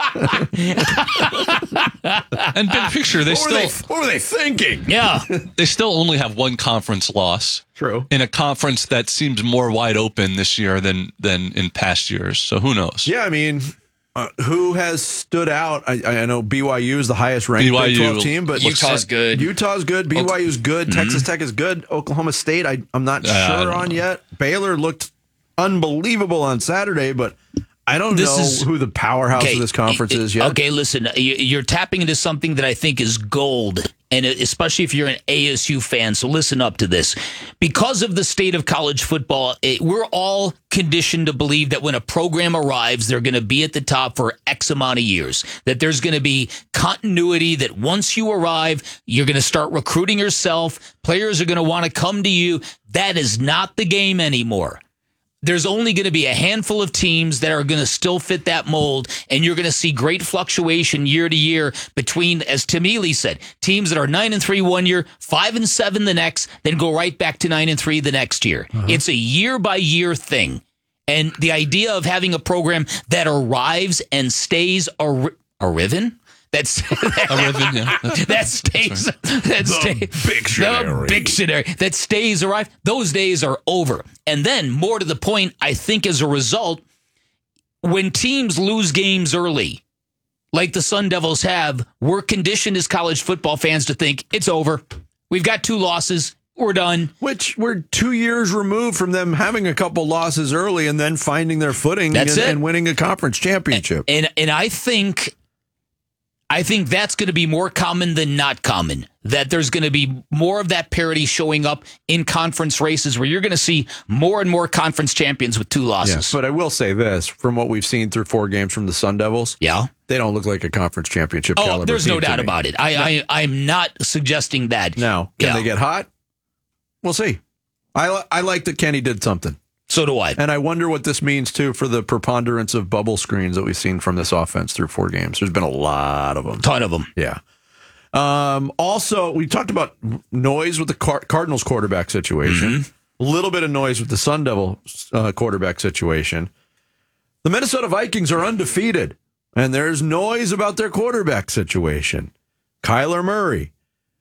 Speaker 1: And big picture,
Speaker 4: what were they thinking?
Speaker 3: Yeah.
Speaker 1: They still only have one conference loss.
Speaker 4: True.
Speaker 1: In a conference that seems more wide open this year than in past years. So who knows?
Speaker 4: Yeah, I mean, who has stood out? I know BYU is the highest ranked Big 12 team, but
Speaker 2: Utah's good.
Speaker 4: Utah's good. BYU's good. Texas Tech is good. Oklahoma State, I'm not sure on yet. Baylor looked unbelievable on Saturday, but I don't know who the powerhouse of this conference is yet.
Speaker 3: Okay, listen, you're tapping into something that I think is gold, and especially if you're an ASU fan, so listen up to this. Because of the state of college football, we're all conditioned to believe that when a program arrives, they're going to be at the top for X amount of years, that there's going to be continuity, that once you arrive, you're going to start recruiting yourself, players are going to want to come to you. That is not the game anymore. There's only going to be a handful of teams that are going to still fit that mold, and you're going to see great fluctuation year to year between, as Tim Ely said, teams that are 9-3 1 year, 5-7 the next, then go right back to 9-3 the next year. It's a year-by-year thing. And the idea of having a program that arrives and stays arriven? That stays arrived. Those days are over. And then, more to the point, I think as a result, when teams lose games early, like the Sun Devils have, we're conditioned as college football fans to think it's over. We've got 2 losses. We're done.
Speaker 4: Which we're 2 years removed from them having a couple losses early and then finding their footing and winning a conference championship.
Speaker 3: And I think that's going to be more common than not common, that there's going to be more of that parity showing up in conference races where you're going to see more and more conference champions with 2 losses.
Speaker 4: Yes, but I will say this, from what we've seen through 4 games from the Sun Devils, they don't look like a conference championship caliber
Speaker 3: there's
Speaker 4: team
Speaker 3: no doubt about it. I'm not suggesting that.
Speaker 4: Now, can they get hot? We'll see. I like that Kenny did something.
Speaker 3: So do I.
Speaker 4: And I wonder what this means, too, for the preponderance of bubble screens that we've seen from this offense through 4 games. There's been a lot of them.
Speaker 3: Ton of them.
Speaker 4: Yeah. Also, we talked about noise with the Cardinals quarterback situation. A little bit of noise with the Sun Devil quarterback situation. The Minnesota Vikings are undefeated, and there's noise about their quarterback situation. Kyler Murray.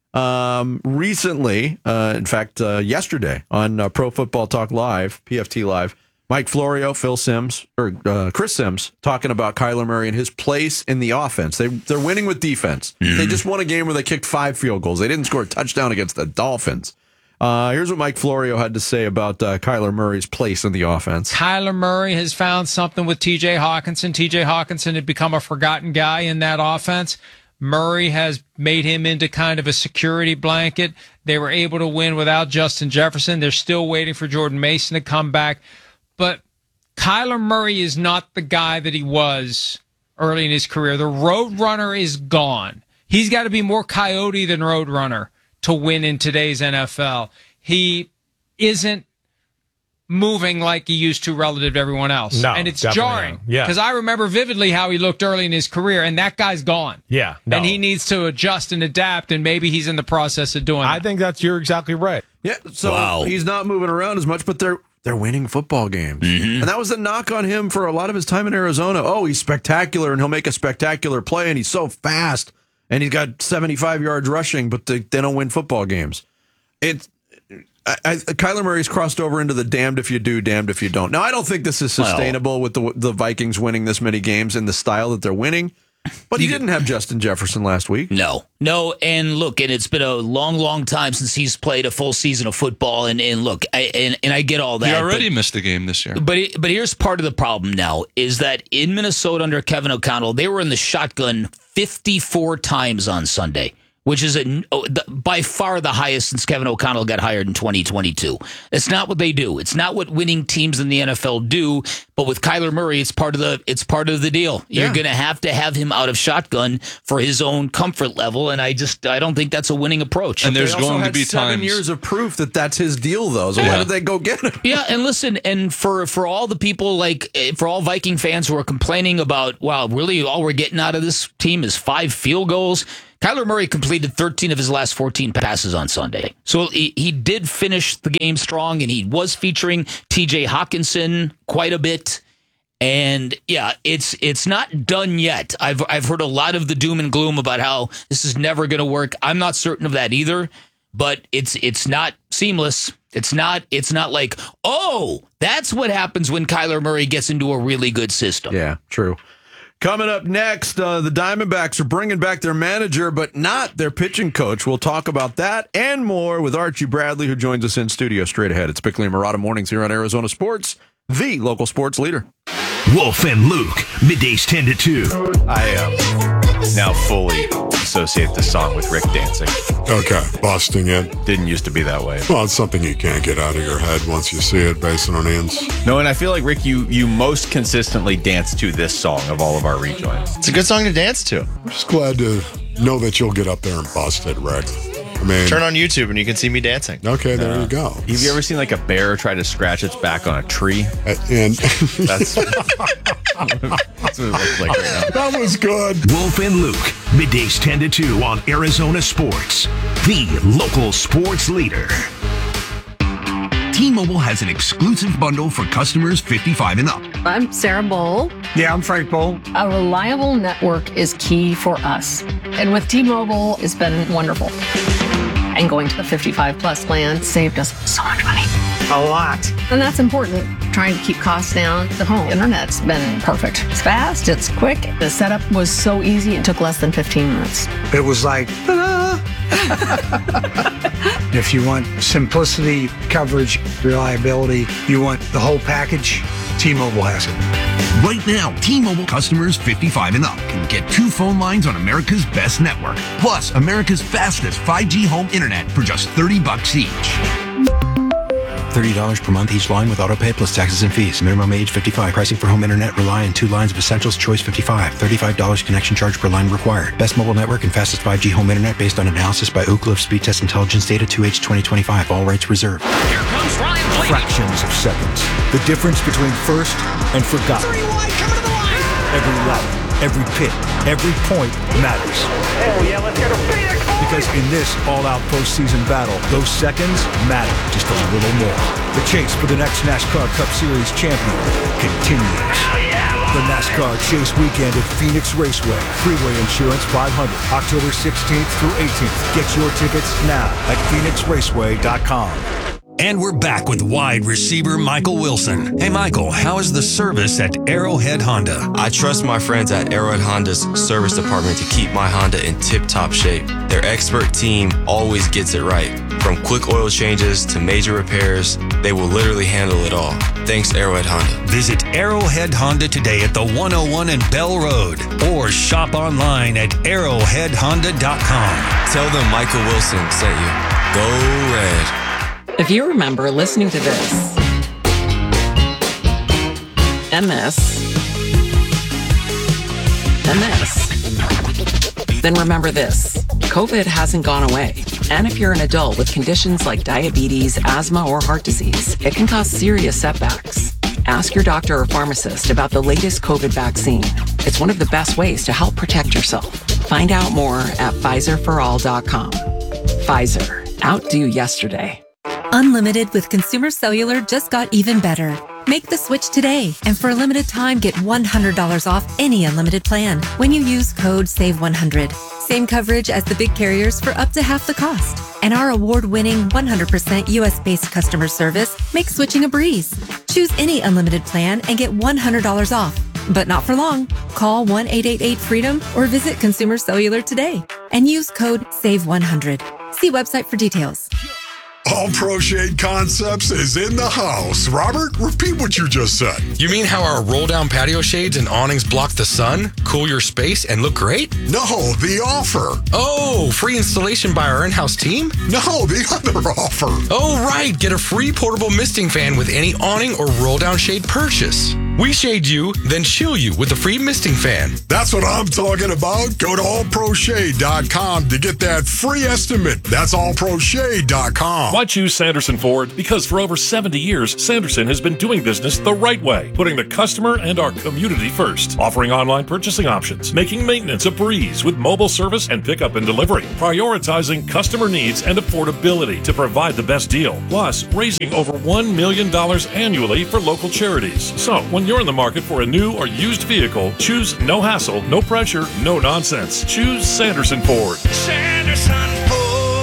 Speaker 4: Recently, in fact, yesterday on Pro Football Talk Live, PFT Live, Mike Florio, Chris Sims talking about Kyler Murray and his place in the offense. They're winning with defense. They just won a game where they kicked 5 field goals. They didn't score a touchdown against the Dolphins. Here's what Mike Florio had to say about Kyler Murray's place in the offense.
Speaker 5: Kyler Murray has found something with TJ Hawkinson. TJ Hawkinson had become a forgotten guy in that offense. Murray has made him into kind of a security blanket. They were able to win without Justin Jefferson. They're still waiting for Jordan Mason to come back. But Kyler Murray is not the guy that he was early in his career. The road runner is gone. He's got to be more coyote than road runner to win in today's NFL. He isn't moving like he used to relative to everyone else.
Speaker 20: No,
Speaker 5: and it's
Speaker 20: definitely
Speaker 5: jarring.
Speaker 20: not. Yeah.
Speaker 5: Because I remember vividly how he looked early in his career, and that guy's gone.
Speaker 20: Yeah. No.
Speaker 5: And he needs to adjust and adapt, and maybe he's in the process of doing that.
Speaker 20: I think you're exactly right.
Speaker 4: Yeah, so he's not moving around as much, but they're winning football games. And that was the knock on him for a lot of his time in Arizona. Oh, he's spectacular, and he'll make a spectacular play, and he's so fast, and he's got 75 yards rushing, but they don't win football games. Kyler Murray's crossed over into the damned if you do, damned if you don't. Now, I don't think this is sustainable with the Vikings winning this many games in the style that they're winning, but he didn't have Justin Jefferson last week.
Speaker 3: No. And look, and it's been a long, long time since he's played a full season of football. And look, I get all that.
Speaker 1: He already missed a game this year.
Speaker 3: But here's part of the problem now is that in Minnesota under Kevin O'Connell, they were in the shotgun 54 times on Sunday. which is by far the highest since Kevin O'Connell got hired in 2022. It's not what they do. It's not what winning teams in the NFL do. But with Kyler Murray, it's part of the deal. You're going to have him out of shotgun for his own comfort level, and I don't think that's a winning approach.
Speaker 4: And there's going to be 7 years of proof that that's his deal, though. So why did they go get him?
Speaker 3: Yeah, and listen, and for all the people, for all Viking fans who are complaining about, wow, really all we're getting out of this team is 5 field goals. Kyler Murray completed 13 of his last 14 passes on Sunday. So he did finish the game strong, and he was featuring TJ Hawkinson quite a bit. And yeah, it's not done yet. I've heard a lot of the doom and gloom about how this is never going to work. I'm not certain of that either, but it's not seamless. It's not like, oh, that's what happens when Kyler Murray gets into a really good system.
Speaker 4: Yeah, true. Coming up next, the Diamondbacks are bringing back their manager, but not their pitching coach. We'll talk about that and more with Archie Bradley, who joins us in studio straight ahead. It's Bickley and Marotta Mornings here on Arizona Sports, the local sports leader.
Speaker 10: Wolf and Luke, middays 10 to 2.
Speaker 6: I now fully associate the song with Rick dancing.
Speaker 20: Okay, busting it.
Speaker 6: Didn't used to be that way.
Speaker 20: Well, it's something you can't get out of your head once you see it based on ends.
Speaker 6: No, and I feel like, Rick, you most consistently dance to this song of all of our rejoins.
Speaker 21: It's a good song to dance to.
Speaker 20: I'm just glad to know that you'll get up there and bust it, Rick. I mean,
Speaker 21: turn on YouTube and you can see me dancing.
Speaker 20: Okay, there you go.
Speaker 6: Have you ever seen like a bear try to scratch its back on a tree?
Speaker 20: And
Speaker 6: that's what it looks like right now.
Speaker 20: That was good.
Speaker 10: Wolf and Luke, middays 10 to 2 on Arizona Sports, the local sports leader. T-Mobile has an exclusive bundle for customers 55 and up.
Speaker 22: I'm Sarah Bowl.
Speaker 23: Yeah, I'm Frank Bowl.
Speaker 22: A reliable network is key for us. And with T-Mobile, it's been wonderful. And going to the 55 plus plan saved us so much money.
Speaker 23: A lot.
Speaker 22: And that's important. Trying to keep costs down. The home internet's been perfect. It's fast, it's quick. The setup was so easy, it took less than 15 minutes.
Speaker 23: It was like, ta-da! If you want simplicity, coverage, reliability, you want the whole package, T-Mobile has it.
Speaker 10: Right now, T-Mobile customers 55 and up can get 2 phone lines on America's best network, plus America's fastest 5G home internet for just $30 each.
Speaker 24: $30 per month each line with autopay plus taxes and fees. Minimum age 55. Pricing for home internet rely on 2 lines of Essentials Choice 55. $35 connection charge per line required. Best mobile network and fastest 5G home internet based on analysis by Oak Cliff Speed Test Intelligence Data 2H 2025. All rights reserved.
Speaker 27: Here comes Ryan Blaney.
Speaker 28: Fractions of seconds. The difference between first and forgotten.
Speaker 27: 3 wide, coming to the line.
Speaker 28: Every lap, every pit, every point matters.
Speaker 27: Hell yeah, let's get a Phoenix.
Speaker 28: Because in this all-out postseason battle, those seconds matter just a little more. The chase for the next NASCAR Cup Series champion continues. The NASCAR Chase Weekend at Phoenix Raceway. Freeway Insurance 500. October 16th through 18th. Get your tickets now at phoenixraceway.com.
Speaker 29: And we're back with wide receiver Michael Wilson. Hey, Michael, how is the service at Arrowhead Honda?
Speaker 30: I trust my friends at Arrowhead Honda's service department to keep my Honda in tip-top shape. Their expert team always gets it right. From quick oil changes to major repairs, they will literally handle it all. Thanks, Arrowhead Honda.
Speaker 29: Visit Arrowhead Honda today at the 101 and Bell Road or shop online at arrowheadhonda.com.
Speaker 30: Tell them Michael Wilson sent you. Go Red.
Speaker 31: If you remember listening to this, and this, and this, then remember this. COVID hasn't gone away. And if you're an adult with conditions like diabetes, asthma, or heart disease, it can cause serious setbacks. Ask your doctor or pharmacist about the latest COVID vaccine. It's one of the best ways to help protect yourself. Find out more at PfizerForAll.com. Pfizer. Outdo yesterday.
Speaker 32: Unlimited with Consumer Cellular just got even better. Make the switch today, and for a limited time, get $100 off any unlimited plan when you use code SAVE100. Same coverage as the big carriers for up to half the cost. And our award-winning 100% US-based customer service makes switching a breeze. Choose any unlimited plan and get $100 off. But not for long. Call 1-888-FREEDOM or visit Consumer Cellular today and use code SAVE100. See website for details.
Speaker 20: All Pro Shade Concepts is in the house. Robert, repeat what you just said.
Speaker 7: You mean how our roll-down patio shades and awnings block the sun, cool your space, and look great?
Speaker 20: No, the offer.
Speaker 7: Oh, free installation by our in-house team?
Speaker 20: No, the other offer.
Speaker 7: Oh, right. Get a free portable misting fan with any awning or roll-down shade purchase. We shade you, then chill you with a free misting fan.
Speaker 20: That's what I'm talking about. Go to allproshade.com to get that free estimate. That's allproshade.com.
Speaker 8: Why choose Sanderson Ford? Because for over 70 years, Sanderson has been doing business the right way, putting the customer and our community first, offering online purchasing options, making maintenance a breeze with mobile service and pickup and delivery, prioritizing customer needs and affordability to provide the best deal, plus raising over $1 million annually for local charities. So, when you're in the market for a new or used vehicle, choose no hassle, no pressure, no nonsense. Choose Sanderson Ford.
Speaker 27: Sanderson Ford.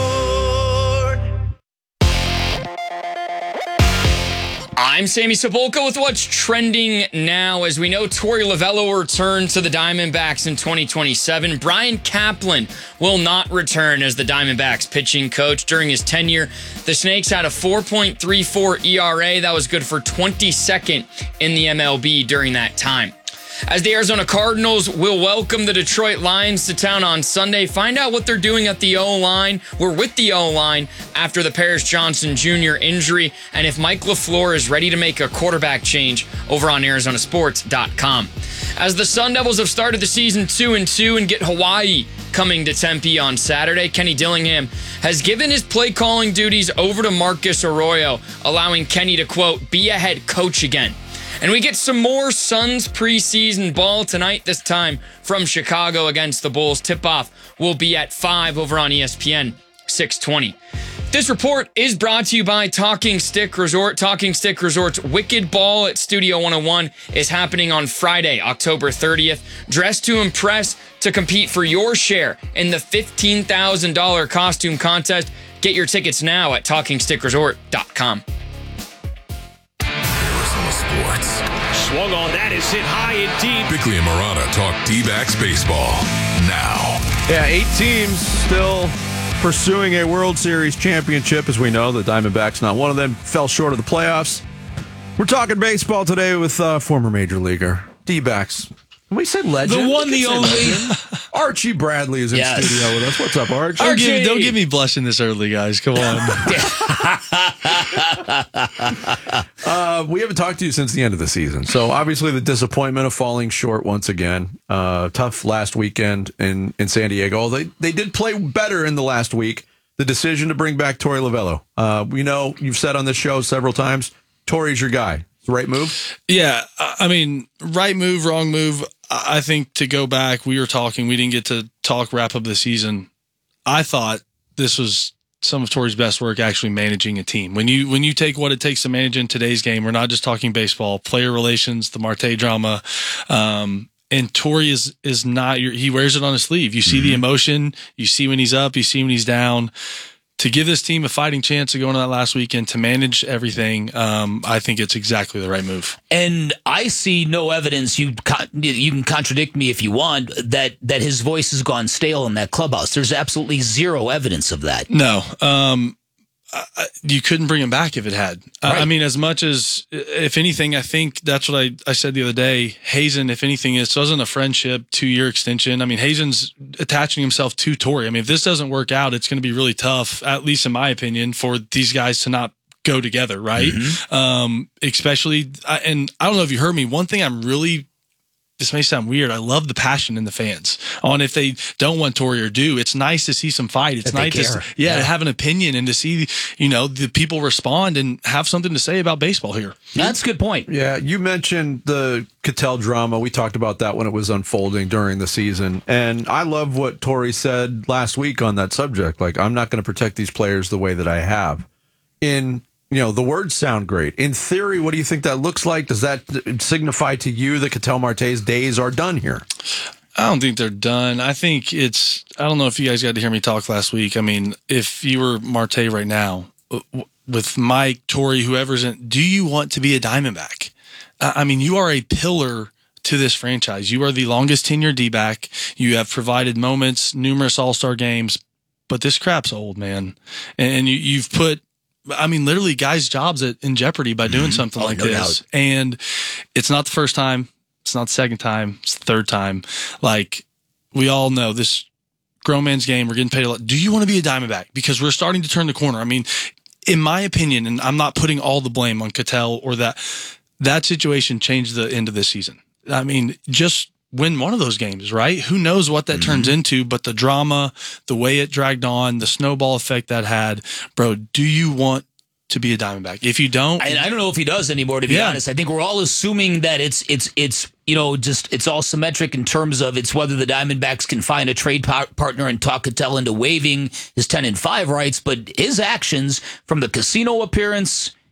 Speaker 2: I'm Sammy Sepulka with what's trending now. As we know, Torey Lovullo will return to the Diamondbacks in 2027. Brian Kaplan will not return as the Diamondbacks pitching coach. During his tenure, the Snakes had a 4.34 ERA. That was good for 22nd in the MLB during that time. As the Arizona Cardinals will welcome the Detroit Lions to town on Sunday. Find out what they're doing at the O-line. We're with the O-line after the Paris Johnson Jr. injury, and if Mike LaFleur is ready to make a quarterback change over on ArizonaSports.com. As the Sun Devils have started the season 2-2 and get Hawaii coming to Tempe on Saturday, Kenny Dillingham has given his play calling duties over to Marcus Arroyo, allowing Kenny to, quote, be a head coach again. And we get some more Suns preseason ball tonight, this time from Chicago against the Bulls. Tip-off will be at 5 over on ESPN 620. This report is brought to you by Talking Stick Resort. Talking Stick Resort's Wicked Ball at Studio 101 is happening on Friday, October 30th. Dress to impress to compete for your share in the $15,000 costume contest. Get your tickets now at TalkingStickResort.com.
Speaker 9: Sports.
Speaker 27: Swung on that, is hit high and deep.
Speaker 9: Bickley and Marana talk D-backs baseball now.
Speaker 4: Yeah, 8 teams still pursuing a World Series championship. As we know, the Diamondbacks, not one of them, fell short of the playoffs. We're talking baseball today with former Major Leaguer, D-backs. Can we say legend?
Speaker 1: The one, the only.
Speaker 4: Archie Bradley is in studio with us. What's up, Arch?
Speaker 1: Don't give me blushing this early, guys. Come on.
Speaker 4: We haven't talked to you since the end of the season. So obviously the disappointment of falling short once again. Tough last weekend in San Diego. They did play better in the last week. The decision to bring back Torey Lovullo. We know you've said on this show several times, Torey's your guy. It's the right move?
Speaker 11: Yeah. I mean, right move, wrong move. I think to go back, we didn't get to wrap up the season. I thought this was some of Torey's best work actually managing a team. When you take what it takes to manage in today's game, we're not just talking baseball, player relations, the Marte drama, and Torey is not, he wears it on his sleeve. You see the emotion, you see when he's up, you see when he's down. To give this team a fighting chance to go into that last weekend, to manage everything, I think it's exactly the right move.
Speaker 3: And I see no evidence, you can contradict me if you want, that his voice has gone stale in that clubhouse. There's absolutely zero evidence of that.
Speaker 11: No. You couldn't bring him back if it had.
Speaker 3: Right.
Speaker 11: I mean, as much as, if anything, I think that's what I said the other day. Hazen, if anything, this wasn't a friendship 2-year extension. I mean, Hazen's attaching himself to Torey. I mean, if this doesn't work out, it's going to be really tough, at least in my opinion, for these guys to not go together, right? Especially, and I don't know if you heard me, one thing this may sound weird, I love the passion in the fans on if they don't want Torey or do. It's nice to see some fight. It's nice to have an opinion and to see, the people respond and have something to say about baseball here.
Speaker 3: That's a good point.
Speaker 4: Yeah, you mentioned the Ketel drama. We talked about that when it was unfolding during the season. And I love what Torey said last week on that subject. Like, I'm not going to protect these players the way that I have. The words sound great. In theory, what do you think that looks like? Does that signify to you that Ketel Marte's days are done here?
Speaker 11: I don't think they're done. I think I don't know if you guys got to hear me talk last week. I mean, if you were Marte right now, with Mike, Torey, whoever's in, do you want to be a Diamondback? I mean, you are a pillar to this franchise. You are the longest tenured D-back. You have provided moments, numerous all-star games, but this crap's old, man. And you've put I mean, literally guys' jobs in jeopardy by doing something like this. Doubt. And it's not the first time. It's not the second time. It's the third time. Like, we all know this grown man's game. We're getting paid a lot. Do you want to be a Diamondback? Because we're starting to turn the corner. I mean, in my opinion, and I'm not putting all the blame on Ketel or that situation changed the end of this season. I mean, just win one of those games, right? Who knows what that turns into, but the drama, the way it dragged on, the snowball effect that had, bro, do you want to be a Diamondback? If you don't,
Speaker 3: I don't know if he does anymore, to be honest. I think we're all assuming that it's all symmetric in terms of it's whether the Diamondbacks can find a trade partner and talk Ketel into waiving his 10-5 rights, but his actions from the casino appearance